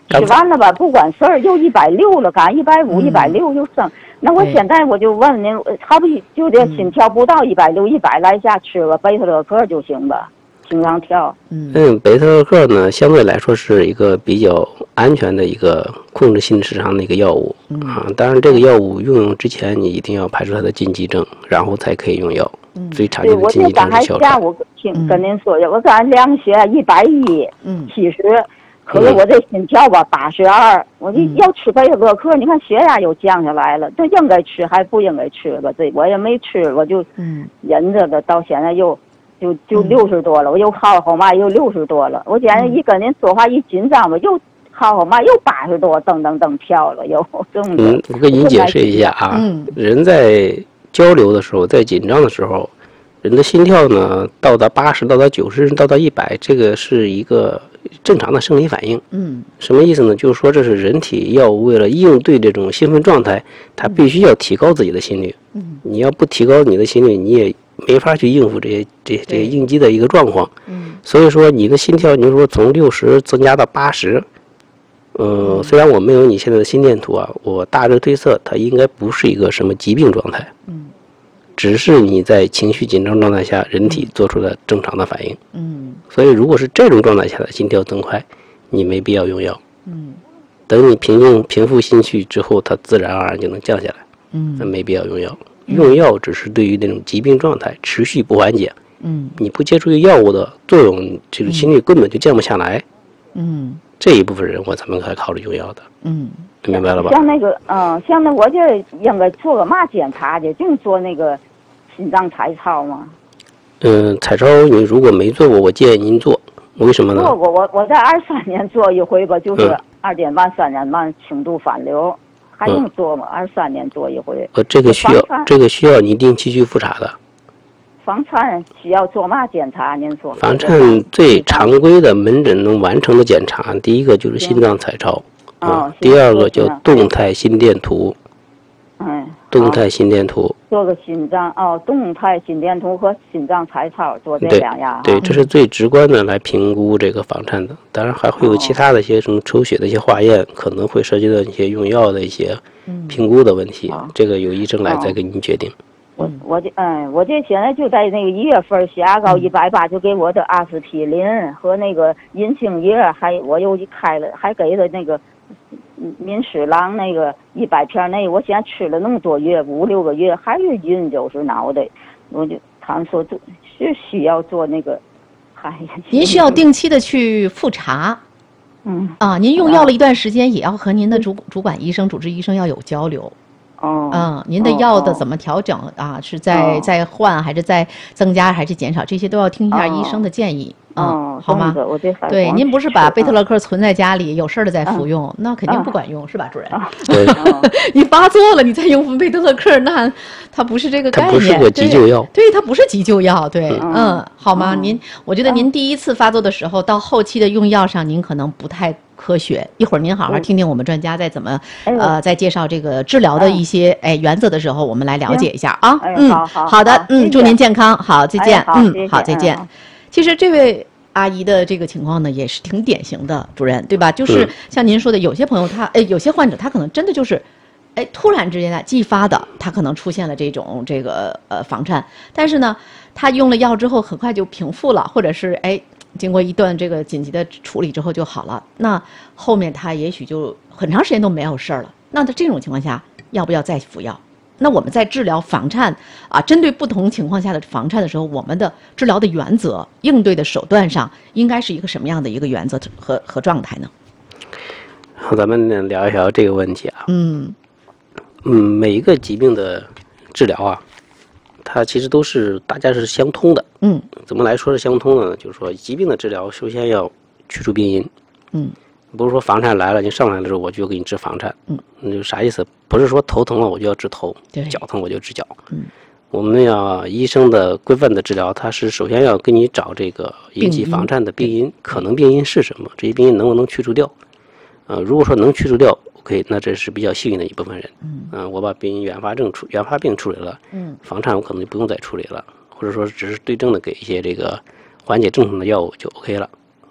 吃完了吧不管事儿，又一百六了，赶一百五、一百六又升。那我现在我就问您，好比就这心跳不到一百六、一百来下吃个贝塔乐克就行吧？经常跳。 嗯，贝塔乐克呢，相对来说是一个比较安全的一个控制心律失常的一个药物、嗯、啊。当然，这个药物用用之前，你一定要排除它的禁忌症，然后才可以用药。嗯、最常见的禁忌症是哮喘。 我听跟您说的，我刚才量血一百一，嗯，七十。可是我这心跳吧八十二，我这要吃贝塔乐克，你看血压又降下来了，这应该吃还不应该吃吧？这我也没吃，我就忍着了，到现在又就就六十多了，我又好好嘛又六十多了，我现在一跟您说话一紧张吧，又好好嘛又八十多，噔噔噔跳了又这么多。 嗯，我跟您解释一下啊，嗯、人在交流的时候，在紧张的时候，人的心跳呢到达八十，到达九十，到达一百，这个是一个正常的生理反应。嗯，什么意思呢？就是说这是人体要为了应对这种兴奋状态，它必须要提高自己的心率。嗯，你要不提高你的心率，你也没法去应付这些这这些应激的一个状况。嗯，所以说你的心跳，你说从六十增加到八十，呃，虽然我没有你现在的心电图啊，我大致推测它应该不是一个什么疾病状态。嗯，只是你在情绪紧张状态下，人体做出了正常的反应。嗯，所以如果是这种状态下的心跳增快，你没必要用药。嗯，等你平静平复心绪之后，它自然而然就能降下来。嗯，那没必要用药。用药只是对于那种疾病状态持续不缓解。嗯，你不接触药物的作用，这个心率根本就降不下来。嗯，这一部分人我才们还考虑用药的。嗯，明白了吧？ 像那个，嗯，像那我这应该做个嘛检查去？就做那个心脏彩超吗？ 嗯，彩超你如果没做过，我建议您做。为什么呢？ 做过，我我在二三年做一回吧，就是二点半、三点半轻度反流，还用做吗？二三年做一回。 呃，这个需要，这个需要你定期去复查的。 房颤需要做嘛检查？您说？ 房颤最常规的门诊能完成的检查，第一个就是心脏彩超，嗯，第二个叫动态心电图。嗯，动态心电图。 做个心脏哦，动态心电图和心脏彩超做这两样。 对，这是最直观的来评估这个房颤的。当然还会有其他的一些什么抽血的一些化验，可能会涉及到一些用药的一些评估的问题。这个由医生来再给您决定。 我我这嗯，我这现在就在那个一月份血压高一百八，就给我的阿司匹林和那个银杏叶，还我又开了，还给了那个民施朗那个一百片那个，我现在吃了那么多月，五六个月还是晕，就是脑袋，我就他们说这是需要做那个，还您需要定期的去复查。嗯啊，您用药了一段时间，也要和您的主主管医生、主治医生要有交流。哦，嗯，您的药的怎么调整啊？是在在换还是在增加还是减少？这些都要听一下医生的建议。嗯，好吗？对，您不是把贝特乐克存在家里，有事儿了再服用，那肯定不管用，是吧，主任？ 对， 你发作了，你再用贝特乐克，那它不是这个概念。 它不是个急救药。 对，它不是急救药。对，嗯，好吗？您，我觉得您第一次发作的时候，到后期的用药上，您可能不太科学。一会儿您好好听听我们专家在怎么呃在介绍这个治疗的一些哎原则的时候，我们来了解一下啊。嗯，好的，嗯，祝您健康，好，再见。嗯，好，再见。其实这位阿姨的这个情况呢，也是挺典型的，主任，对吧？就是像您说的，有些朋友他，哎，有些患者他可能真的就是，哎，突然之间的继发的，他可能出现了这种这个呃房颤，但是呢，他用了药之后很快就平复了，或者是哎，经过一段这个紧急的处理之后就好了。那后面他也许就很长时间都没有事儿了。那在这种情况下，要不要再服药？那我们在治疗房颤啊，针对不同情况下的房颤的时候，我们的治疗的原则、应对的手段上，应该是一个什么样的一个原则和和状态呢？ 好，咱们聊一聊这个问题啊。嗯嗯，每一个疾病的治疗啊，它其实都是大家是相通的。嗯，怎么来说是相通的呢？就是说，疾病的治疗首先要去除病因。嗯。不是说房颤来了，你上来的时候我就给你治房颤，嗯，那就啥意思？不是说头疼了我就要治头，脚疼我就治脚，嗯，我们要医生的规范的治疗，它是首先要给你找这个引起房颤的病因，可能病因是什么？这些病因能不能去除掉？呃，如果说能去除掉 ，OK， 那这是比较幸运的一部分人，嗯，呃、我把病因原发症处原发病处理了，嗯，房颤我可能就不用再处理了，或者说只是对症的给一些这个缓解症状的药物就 OK 了。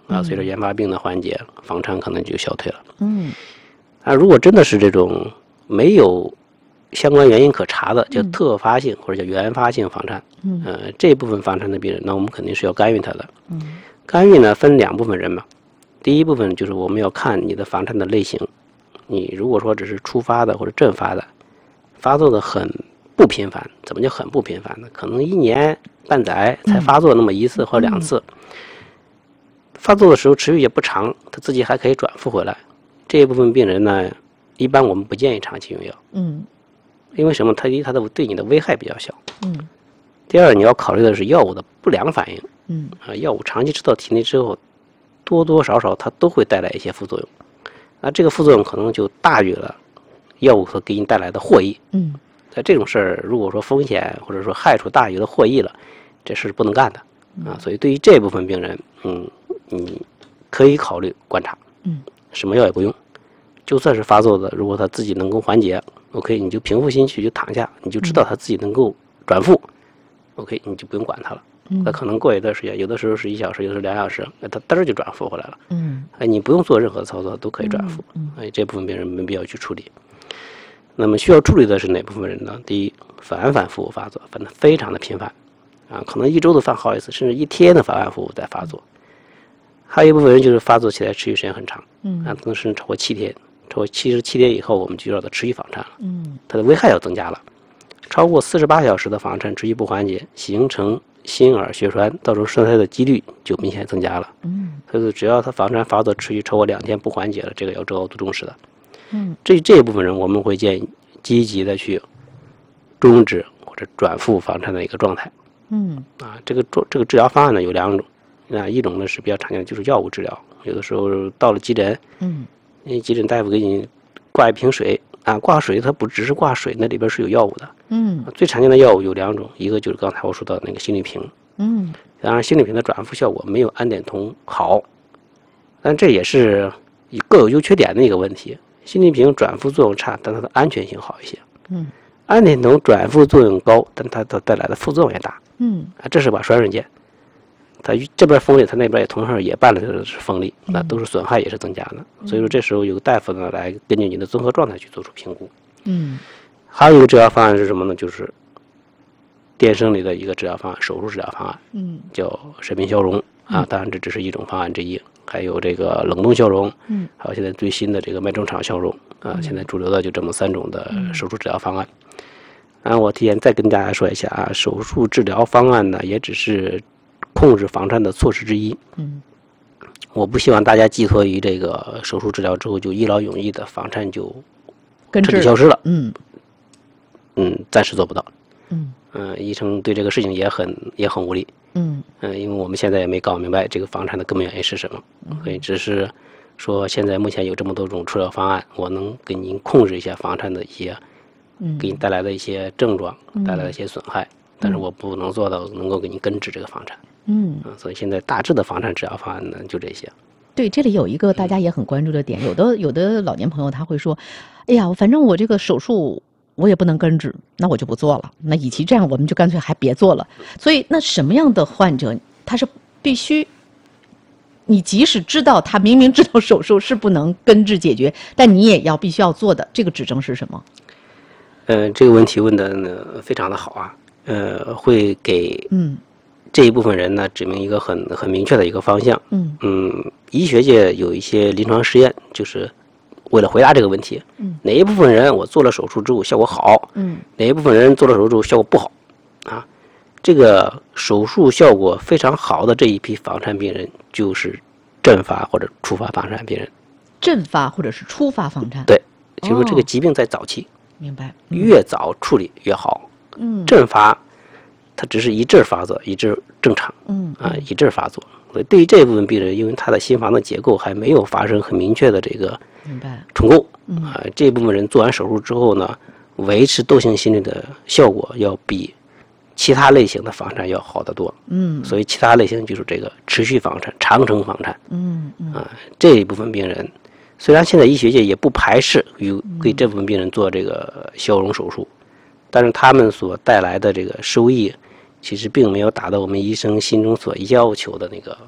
啊，随着原发病的缓解，房颤可能就消退了。 嗯， 啊，如果真的是这种没有相关原因可查的，叫特发性或者叫原发性房颤，嗯，呃，这部分房颤的病人，那我们肯定是要干预他的。嗯，干预呢分两部分人嘛，第一部分就是我们要看你的房颤的类型，你如果说只是初发的或者阵发的，发作的很不频繁，怎么叫很不频繁呢？可能一年半载才发作那么一次或两次，嗯、发作的时候持续也不长，他自己还可以转复回来。这一部分病人呢，一般我们不建议长期用药。嗯，因为什么？它第一，它的对你的危害比较小。嗯。第二，你要考虑的是药物的不良反应。嗯。啊，药物长期吃到体内之后，多多少少它都会带来一些副作用。那这个副作用可能就大于了药物所给你带来的获益。嗯。在这种事儿，如果说风险或者说害处大于了获益了，这事不能干的啊。所以对于这部分病人，嗯，你可以考虑观察，嗯，什么药也不用，就算是发作的，如果他自己能够缓解 ，OK， 你就平复心绪，就躺下，你就知道他自己能够转复、嗯、，OK， 你就不用管他了。他可能过一段时间，有的时候是一小时，有的时候两小时，那他嘚儿就转复回来了。嗯，哎，你不用做任何操作都可以转复。嗯，哎，这部分病人没必要去处理。那么需要处理的是哪部分人呢？第一，反反复复发作，反正非常的频繁，啊，可能一周都犯好几次，甚至一天的反反复复在发作。还有一部分人就是发作起来持续时间很长，嗯，啊，可能甚至超过七天，超过七十七天以后，我们就要它持续房颤了，嗯，它的危害要增加了。超过四十八小时的房颤持续不缓解，形成心耳血栓，造成栓塞的几率就明显增加了，嗯，所以只要它房颤发作持续超过两天不缓解了，这个要高度重视的。嗯，这这一部分人我们会建议积极的去终止或者转复房颤的一个状态。嗯，啊，这个这个治疗方案呢有两种，啊，一种呢是比较常见的，就是药物治疗。有的时候到了急诊，嗯，那急诊大夫给你挂一瓶水啊，挂水它不只是挂水，那里边是有药物的。嗯，最常见的药物有两种，一个就是刚才我说到的那个心律平。嗯，当然心律平的转复效果没有氨碘酮好，但这也是各有优缺点的一个问题。心律平转复作用差，但它的安全性好一些。嗯，氨碘酮转复作用高，但它的带来的副作用也大。嗯，啊，这是把双刃剑。它这边锋利，它那边也同样也办了是锋利，那都是损害也是增加的。嗯、所以说这时候有个大夫呢来根据你的综合状态去做出评估。嗯，还有一个治疗方案是什么呢？就是电生理的一个治疗方案，手术治疗方案。嗯，叫射频消融啊，当然这只是一种方案之一。还有这个冷冻消融，嗯，还有现在最新的这个脉冲场消融啊，嗯、现在主流的就这么三种的手术治疗方案。嗯、啊，我提前再跟大家说一下啊，手术治疗方案呢也只是控制房颤的措施之一。嗯，我不希望大家寄托于这个手术治疗之后就一劳永逸的房颤就彻底消失了。嗯，嗯，暂时做不到。嗯，嗯、呃，医生对这个事情也很也很无力。嗯嗯，因为我们现在也没搞明白这个房颤的根本原因是什么，所以只是说现在目前有这么多种治疗方案，我能给您控制一下房颤的一些，给你带来的一些症状，带来的一些损害，但是我不能做到能够给您根治这个房颤。嗯，所以现在大致的房颤治疗方案呢就这些。 对，这里有一个大家也很关注的点，有的有的老年朋友他会说，哎呀，反正我这个手术我也不能根治，那我就不做了。那与其这样，我们就干脆还别做了。所以，那什么样的患者他是必须，你即使知道他明明知道手术是不能根治解决，但你也要必须要做的，这个指征是什么？ 呃，这个问题问的呢非常的好啊，呃，会给嗯这一部分人呢指明一个很很明确的一个方向。嗯嗯，医学界有一些临床实验，就是为了回答这个问题，嗯，哪一部分人我做了手术之后效果好，嗯，哪一部分人做了手术之后效果不好，啊，这个手术效果非常好的这一批房颤病人就是阵发或者初发房颤病人。 阵发或者是初发房颤？ 对，就是这个疾病在早期。哦， 明白。 嗯、越早处理越好。嗯，阵发它只是一阵发作，一阵正常。嗯啊，一阵发作。所以对于这部分病人，因为他的心房的结构还没有发生很明确的这个明白重构，啊，这部分人做完手术之后呢，维持窦性心律的效果要比其他类型的房颤要好得多。嗯，所以其他类型就是这个持续房颤、长程房颤。嗯嗯啊，这一部分病人，虽然现在医学界也不排斥于给这部分病人做这个消融手术，但是他们所带来的这个收益，其实并没有达到我们医生心中所要求的那个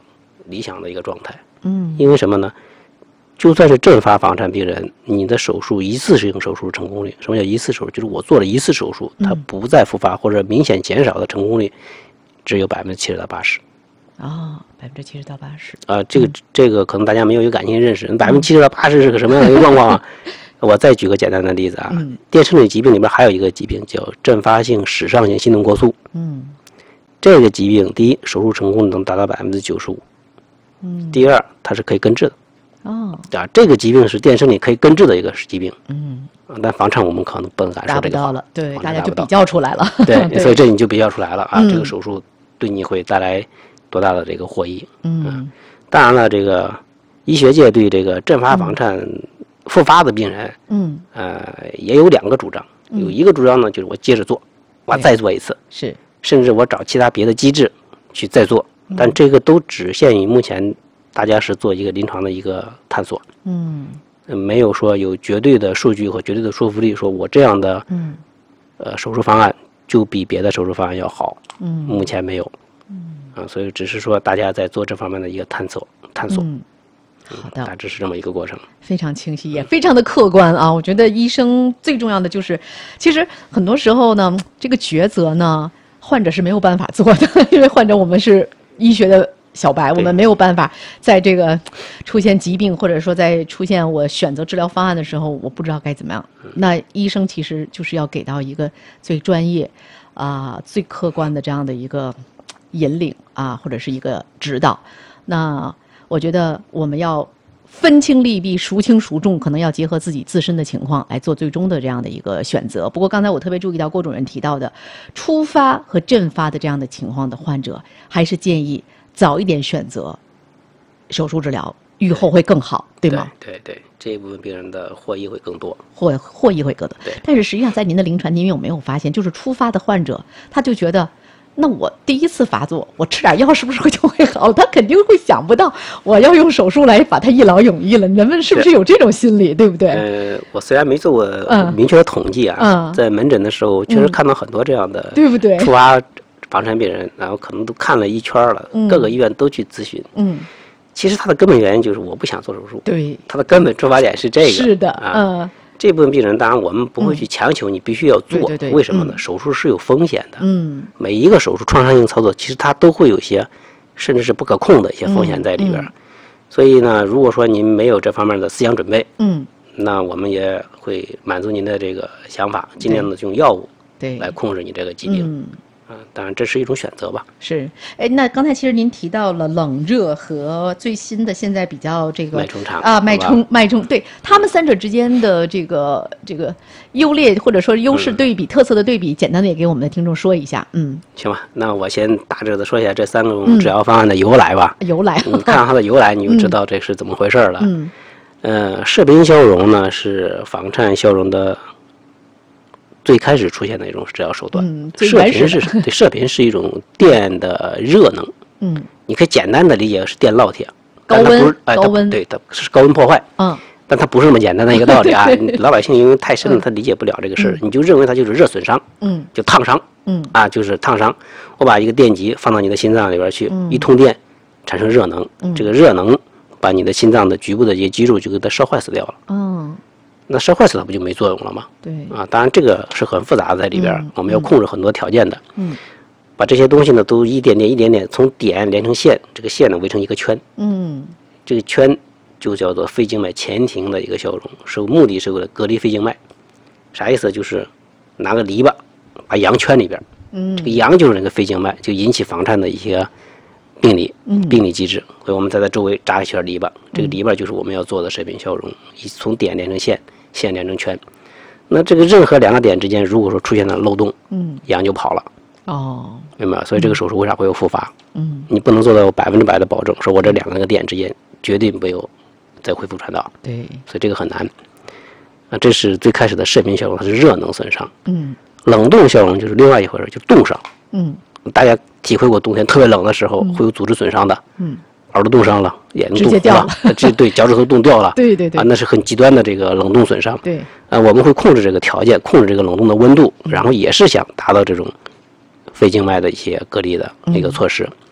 理想的一个状态。 嗯， 因为什么呢？就算是阵发房颤病人，你的手术一次性手术成功率，什么叫一次手术？就是我做了一次手术，它不再复发或者明显减少的成功率，只有百分之七十到八十。 哦，百分之七十到八十。 啊，这个这个可能大家没有一个感性认识，百分之七十到八十是个什么样的一个状况啊？我再举个简单的例子啊， 嗯、 电生理疾病里边还有一个疾病叫阵发性室上性心动过速。 嗯， 这个疾病，第一，手术成功能达到百分之九十五。 嗯， 第二，它是可以根治的。 哦， 啊，这个疾病是电生理可以根治的一个疾病。 嗯， 但房颤我们可能不能敢说这个话。 达不到了，对，大家就比较出来了。 对， 对所以这你就比较出来了啊， 嗯、 这个手术对你会带来多大的这个获益？ 嗯， 嗯当然了，这个医学界对这个阵发房颤复发的病人， 嗯， 呃，也有两个主张。有一个主张呢，就是我接着做，我再做一次， 是， 甚至我找其他别的机制去再做，但这个都只限于目前大家是做一个临床的一个探索。 嗯， 没有说有绝对的数据和绝对的说服力，说我这样的， 嗯， 呃，手术方案就比别的手术方案要好。 嗯， 目前没有。嗯，啊，所以只是说大家在做这方面的一个探索，探索。 嗯，好的， 大致是这么一个过程。 非常清晰，也非常的客观啊！我觉得医生最重要的就是，其实很多时候呢，这个抉择呢，患者是没有办法做的，因为患者我们是医学的小白，我们没有办法在这个出现疾病或者说在出现我选择治疗方案的时候，我不知道该怎么样。那医生其实就是要给到一个最专业啊、呃、最客观的这样的一个引领啊，或者是一个指导。那我觉得我们要分清利弊，孰轻孰重，可能要结合自己自身的情况来做最终的这样的一个选择。不过刚才我特别注意到郭主任提到的初发和阵发的这样的情况的患者，还是建议早一点选择手术治疗，预后会更好，对吗？ 对对对，这一部分病人的获益会更多， 获获益会更多。但是实际上在您的临床，您有没有发现，就是初发的患者，他就觉得，那我第一次发作，我吃点药是不是就会好？他肯定会想不到，我要用手术来把它一劳永逸了。人们是不是有这种心理，对不对？ 呃，我虽然没做过明确的统计啊， 嗯、 在门诊的时候确实看到很多这样的， 对不对？ 初发房颤病人，然后可能都看了一圈了， 嗯、 各个医院都去咨询。 嗯， 其实他的根本原因就是我不想做手术。 对， 他的根本出发点是这个。 是的， 啊、 嗯。 这部分病人，当然我们不会去强求你必须要做， 对对对为什么呢？ 嗯、 手术是有风险的。 嗯， 每一个手术创伤性操作，其实它都会有些，甚至是不可控的一些风险在里边。 嗯嗯、 所以呢，如果说您没有这方面的思想准备， 嗯， 那我们也会满足您的这个想法，尽量的用药物对来控制你这个疾病。 嗯啊，当然这是一种选择吧。 是，哎，那刚才其实您提到了冷热和最新的现在比较这个脉冲场啊，脉冲脉冲，对他们三者之间的这个这个优劣或者说优势对比、嗯、特色的对比，简单的也给我们的听众说一下。嗯， 行吧，那我先大致的说一下这三种治疗方案的由来吧。 嗯、由来， 你看看它的由来，你就知道这是怎么回事了。 嗯， 呃，射频消融呢是房颤消融的最开始出现的一种治疗手段。 嗯， 射频是对射频是一种电的热能。 嗯， 你可以简单的理解是电烙铁， 高温， 哎、 高温， 对，它是高温破坏。 嗯， 但它不是那么简单的一个道理啊！老百姓因为太深了，他理解不了这个事儿， 嗯、 你就认为它就是热损伤， 嗯， 就烫伤， 嗯， 啊，就是烫伤。我把一个电极放到你的心脏里边去， 嗯、 一通电产生热能， 嗯、 这个热能把你的心脏的局部的一些肌肉就给它烧坏死掉了。 嗯。 那烧坏死了不就没作用了吗？ 对啊，当然这个是很复杂的在里边， 嗯、 我们要控制很多条件的。 嗯， 把这些东西呢都一点点一点点从点连成线，这个线呢围成一个圈。 嗯， 这个圈就叫做肺静脉前庭的一个消融，是目的是为了隔离肺静脉。啥意思？就是拿个篱笆把羊圈里边， 嗯， 这个羊就是那个肺静脉，就引起房颤的一些病理、 嗯、 病理机制。所以我们在它周围扎一圈篱笆，这个篱笆就是我们要做的射频消融，从点连成线。线连成圈，那这个任何两个点之间，如果说出现了漏洞， 嗯， 羊就跑了。 哦， 明白？所以这个手术为啥会有复发？ 嗯， 你不能做到百分之百的保证，说我这两个点之间绝对没有再恢复传导。 对， 所以这个很难。啊，这是最开始的射频消融，它是热能损伤。 嗯， 冷冻消融就是另外一回事，就冻伤。 嗯， 大家体会过冬天特别冷的时候、嗯、会有组织损伤的。 嗯。 耳朵冻伤了，眼睛直接掉了， 这对脚趾头冻掉了， 对对对， 啊，那是很极端的这个冷冻损伤。 对， 啊，我们会控制这个条件，控制这个冷冻的温度，然后也是想达到这种肺静脉的一些隔离的一个措施。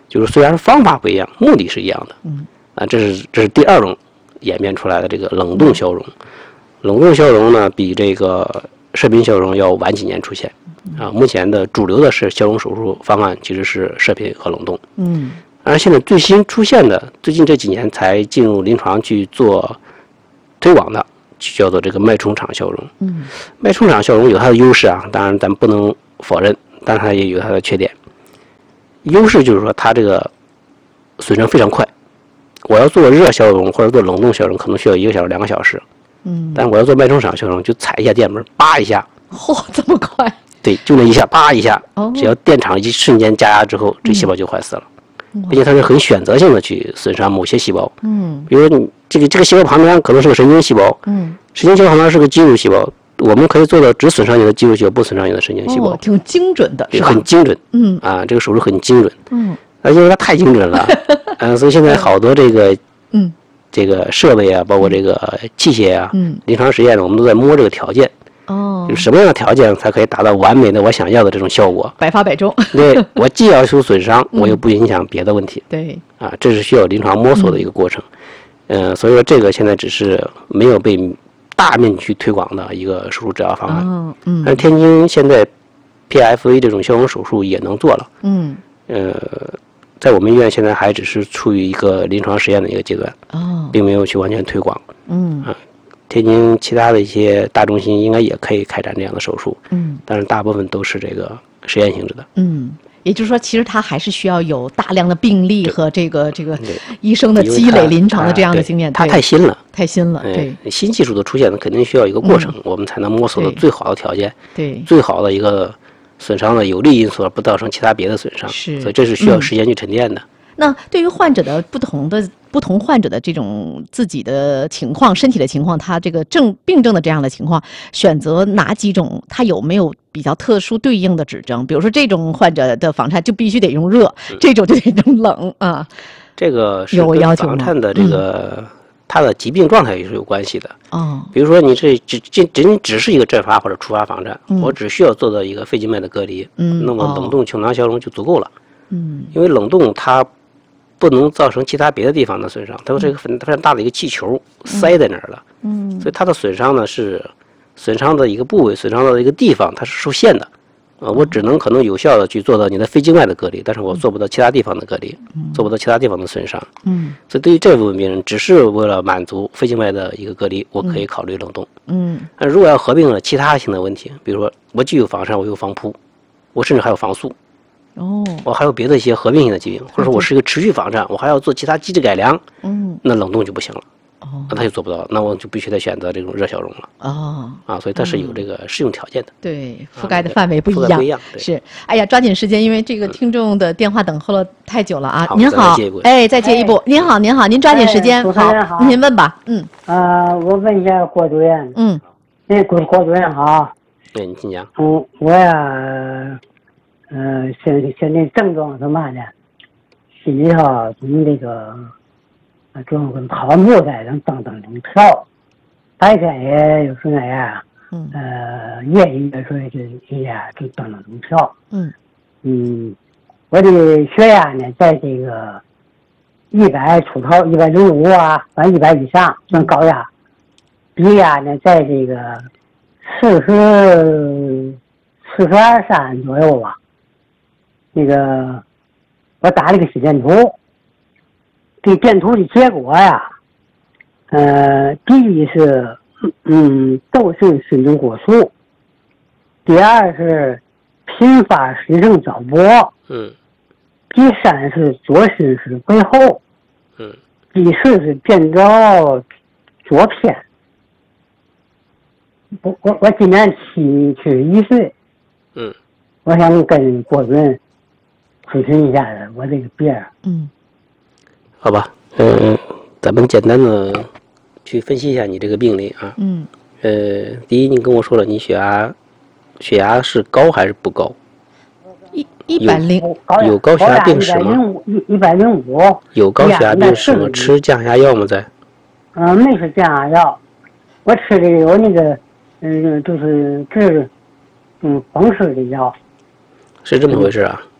就是虽然方法不一样，目的是一样的。 嗯， 啊，这是这是第二种演变出来的这个冷冻消融。冷冻消融呢，比这个射频消融要晚几年出现。啊，目前的主流的是消融手术方案其实是射频和冷冻。 嗯， 而现在最新出现的，最近这几年才进入临床去做推广的，叫做这个脉冲场消融。 嗯， 脉冲场消融有它的优势啊，当然咱不能否认，但它也有它的缺点。优势就是说它这个损伤非常快，我要做热消融或者做冷冻消融，可能需要一个小时、两个小时。 嗯， 但我要做脉冲场消融，就踩一下电门，叭一下， 嚯，这么快？ 对，就那一下，叭一下， 哦只要电场一瞬间加压之后，这细胞就坏死了。并且它是很选择性的去损伤某些细胞。 嗯比如说你这个这个细胞旁边可能是个神经细胞， 嗯， 神经细胞旁边是个肌肉细胞，我们可以做到只损伤你的肌肉细胞，不损伤你的神经细胞， 哦，挺精准的， 对是吧？ 很精准。 嗯啊，这个手术很精准， 嗯啊，因为它太精准了，嗯、所以现在好多这个嗯这个设备啊，包括这个器械啊， 嗯， 临床实验呢，我们都在摸这个条件， 哦就，是什么样的条件才可以达到完美的我想要的这种效果。 百发百中， 对我既要求损伤，我又不影响别的问题对， 啊，这是需要临床摸索的一个过程。嗯、所以说这个现在只是没有被大面积去推广的一个手术治疗方案。 哦，嗯但是天津现在 P F A 这种消融手术也能做了， 嗯呃，在我们医院现在还只是处于一个临床实验的一个阶段， 哦， 并没有去完全推广。 嗯天津其他的一些大中心应该也可以开展这样的手术， 嗯但是大部分都是这个实验性质的。 嗯。也就是说，其实它还是需要有大量的病例和这个这个对医生的因为它积累、临床的这样的啊对经验。 它对太新了。 太新了，对哎，新技术的出现呢，肯定需要一个过程，我们才能摸索到对最好的条件， 对， 最好的一个损伤的有利因素，而不造成其他别的损伤。 是所以这是需要嗯时间去沉淀的。 那对于患者的不同的不同患者的这种自己的情况、身体的情况，他这个症病症的这样的情况，选择哪几种，他有没有比较特殊对应的指征？比如说这种患者的房颤就必须得用热，这种就得用冷啊。 这个是有跟要求吗房颤的这个它的疾病状态也是有关系的。 哦， 比如说你这只仅仅只是一个阵发或者触发房颤， 嗯我只需要做到一个肺静脉的隔离， 嗯那么哦冷冻球囊消融就足够了。 嗯因为冷冻它不能造成其他别的地方的损伤，它是一个非常大的一个气球塞在那儿了， 嗯所以它的损伤呢是损伤的一个部位、损伤的一个地方，它是受限的。呃，我只能可能有效的去做到你的肺静脉的隔离，但是我做不到其他地方的隔离，做不到其他地方的损伤。 嗯所以对于这部分病人，只是为了满足肺静脉的一个隔离，我可以考虑冷冻。 嗯但如果要合并了其他性的问题，比如说我既有房颤，我有房扑，我甚至还有房速， 哦我还有别的一些合并性的疾病，或者说我是一个持续房颤，我还要做其他机制改良， 嗯那冷冻就不行了， 哦那它就做不到了，那我就必须得选择这种热消融了哦， 啊，所以它是有这个适用条件的。 对，覆盖的范围不一样覆盖不一样，对是。哎呀，抓紧时间，因为这个听众的电话等候了太久了啊。 好您好再接一步， 哎，再接一步。您好，您好，您抓紧时间， 哎主持人好您问吧。嗯呃，我问一下郭主任， 嗯那郭郭主任好， 对，你请讲。 嗯，我呀，呃，现现在症状是嘛呢？心里头从这个，呃，就跟跑步似的，噔噔噔噔跳，白天也有时那样， 嗯呃，夜里有时候就一下就噔噔噔跳， 嗯嗯，我的血压呢，在这个一百出头，一百零五啊，反正一百以上算高压。鼻压呢，在这个四十四十二三左右吧。那个我打了个心电图，这电图的结果呀，呃，第一是嗯窦性心动过速，第二是频发失声早搏， 嗯第三是左心室背后， 嗯第四是变到左偏。我我我今年七七十一岁， 嗯， 我想跟郭主任咨询一下子我这个病儿。 嗯好吧，嗯、咱们简单的去分析一下你这个病例啊。 嗯， 呃，第一，你跟我说了你血压血压是高还是不高？ 一一百零高有高血压病史吗一百零五一一百零五。 有高血压病史吗？ 呀那是吃降压药吗？在？ 嗯，没吃降压药，我吃的有那个嗯，就是治嗯风湿的药。 是这么回事啊。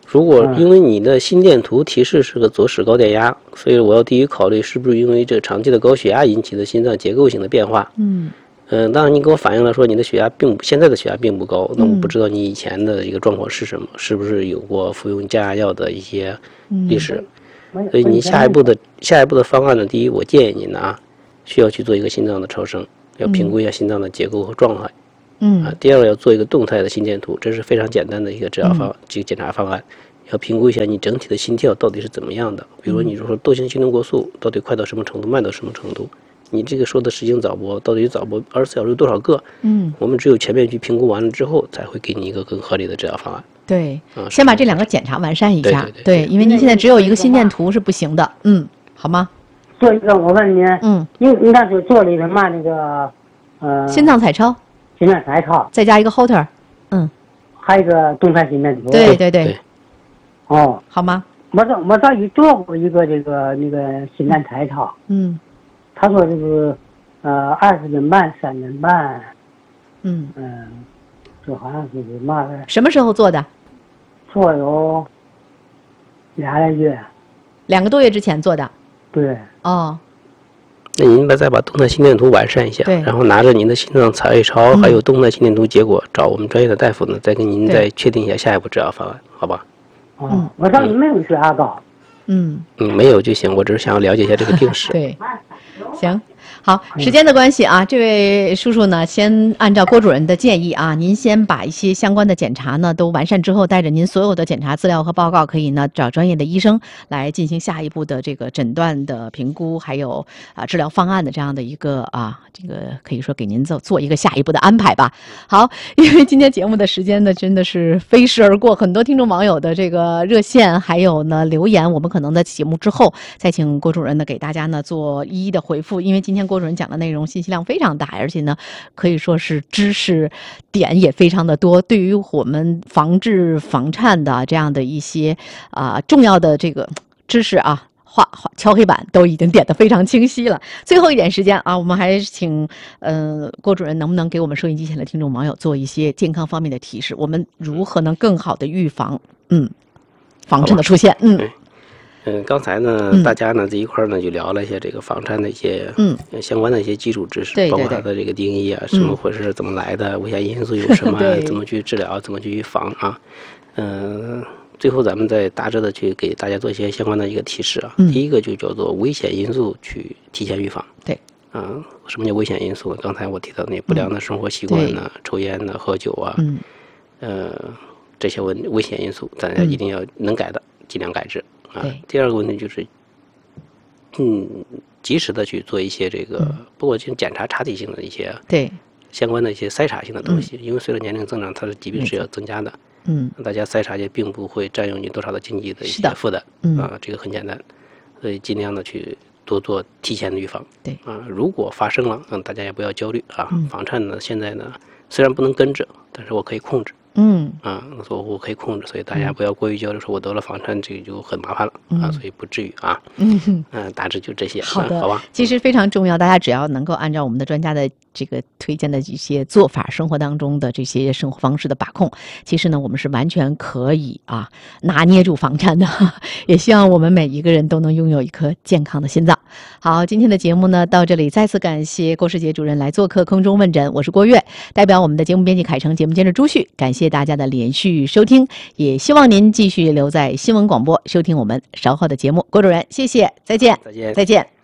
如果因为你的心电图提示是个左室高电压，所以我要第一考虑是不是因为这个长期的高血压引起的心脏结构性的变化。 嗯嗯、呃，当然你给我反映了说你的血压并不现在的血压并不高，那我不知道你以前的一个状况是什么，是不是有过服用降压药的一些历史。所以你下一步的下一步的方案呢，第一，我建议你呢啊，需要去做一个心脏的超声，要评估一下心脏的结构和状态。 嗯啊，第二个要做一个动态的心电图，这是非常简单的一个治疗方，这个检查方案。要评估一下你整体的心跳到底是怎么样的，比如你说窦性心动过速到底快到什么程度，慢到什么程度，你这个说的实行早搏到底早搏二十四小时有多少个？ 嗯， 我们只有全面去评估完了之后，才会给你一个更合理的治疗方案。 对， 啊， 先把这两个检查完善一下。 对对对因为您现在只有一个心电图是不行的。嗯，好吗？ 做一个，我问你， 嗯， 你你那时候做了一个嘛那个，呃， 心脏彩超， 心脏彩超， 再加一个 Holter。嗯， 还有一个动态心电图。 对对对， 对哦， 好吗？ 我早我早已做过一个这个那个心脏彩超， 嗯他说这个呃二十点半、三点半， 嗯， 嗯，这好像是嘛的， 什么时候做的？ 做有俩来月， 两个多月之前做的。 对， 哦， 那您把再把动态心电图完善一下， 对然后拿着您的心脏彩超、 嗯还有动态心电图结果，找我们专业的大夫呢，再跟您对再确定一下下一步治疗方案，好吧？ 哦， 嗯我早已没有血压高， 嗯， 嗯，没有就行，我只是想要了解一下这个病史。 对，行。好，时间的关系啊，这位叔叔呢，先按照郭主任的建议啊，您先把一些相关的检查呢都完善之后，带着您所有的检查资料和报告，可以呢找专业的医生来进行下一步的这个诊断的评估，还有啊治疗方案的这样的一个啊，这个可以说给您做做一个下一步的安排吧。好，因为今天节目的时间呢真的是飞逝而过，很多听众网友的这个热线还有呢留言，我们可能在节目之后再请郭主任呢给大家呢做一一的回复，因为今天郭主任讲的内容信息量非常大，而且呢可以说是知识点也非常的多，对于我们防治房颤的这样的一些啊、重要的这个知识啊。画画敲黑板都已经点得非常清晰了。最后一点时间啊，我们还是请呃郭主任能不能给我们收音机前的听众网友做一些健康方面的提示？我们如何能更好的预防嗯房颤的出现？嗯对嗯，刚才呢， 嗯大家呢这一块儿呢就聊了一下这个房颤的一些嗯呃相关的一些基础知识， 对对包括它对的这个定义啊，什么回事，怎么来的，危险因素有什么对， 怎么去治疗，怎么去预防啊？嗯、最后咱们再大致的去给大家做一些相关的一个提示啊。 嗯第一个就叫做危险因素去提前预防。 对。 啊，什么叫危险因素呢？刚才我提到那不良的生活习惯呢，抽烟呢，喝酒啊， 嗯呃，这些问危险因素，大家一定要能改的，尽量改之啊对。 第二个问题就是，嗯，及时的去做一些这个，包括去检查查体性的一些对相关的一些筛查性的东西，因为随着年龄增长，它的疾病是要增加的。 嗯大家筛查也并不会占用你多少的经济的一是的些负担嗯啊，这个很简单，所以尽量的去多做提前的预防。 对啊，如果发生了，嗯，大家也不要焦虑啊。 嗯房颤呢，现在呢虽然不能根治，但是我可以控制嗯啊，所以我可以控制，所以大家不要过于焦虑，说我得了房颤这个就很麻烦了啊，所以不至于啊。 嗯哼。 嗯，大致就这些。 好的， 嗯好吧。 其实非常重要，大家只要能够按照我们的专家的这个推荐的一些做法，生活当中的这些生活方式的把控，其实呢，我们是完全可以啊拿捏住房颤的。也希望我们每一个人都能拥有一颗健康的心脏。好，今天的节目呢到这里，再次感谢郭世杰主任来做客空中问诊，我是郭跃，代表我们的节目编辑凯成、节目监制朱旭，感谢大家的连续收听，也希望您继续留在新闻广播收听我们稍后的节目。郭主任，谢谢，再见， 再见。 再见。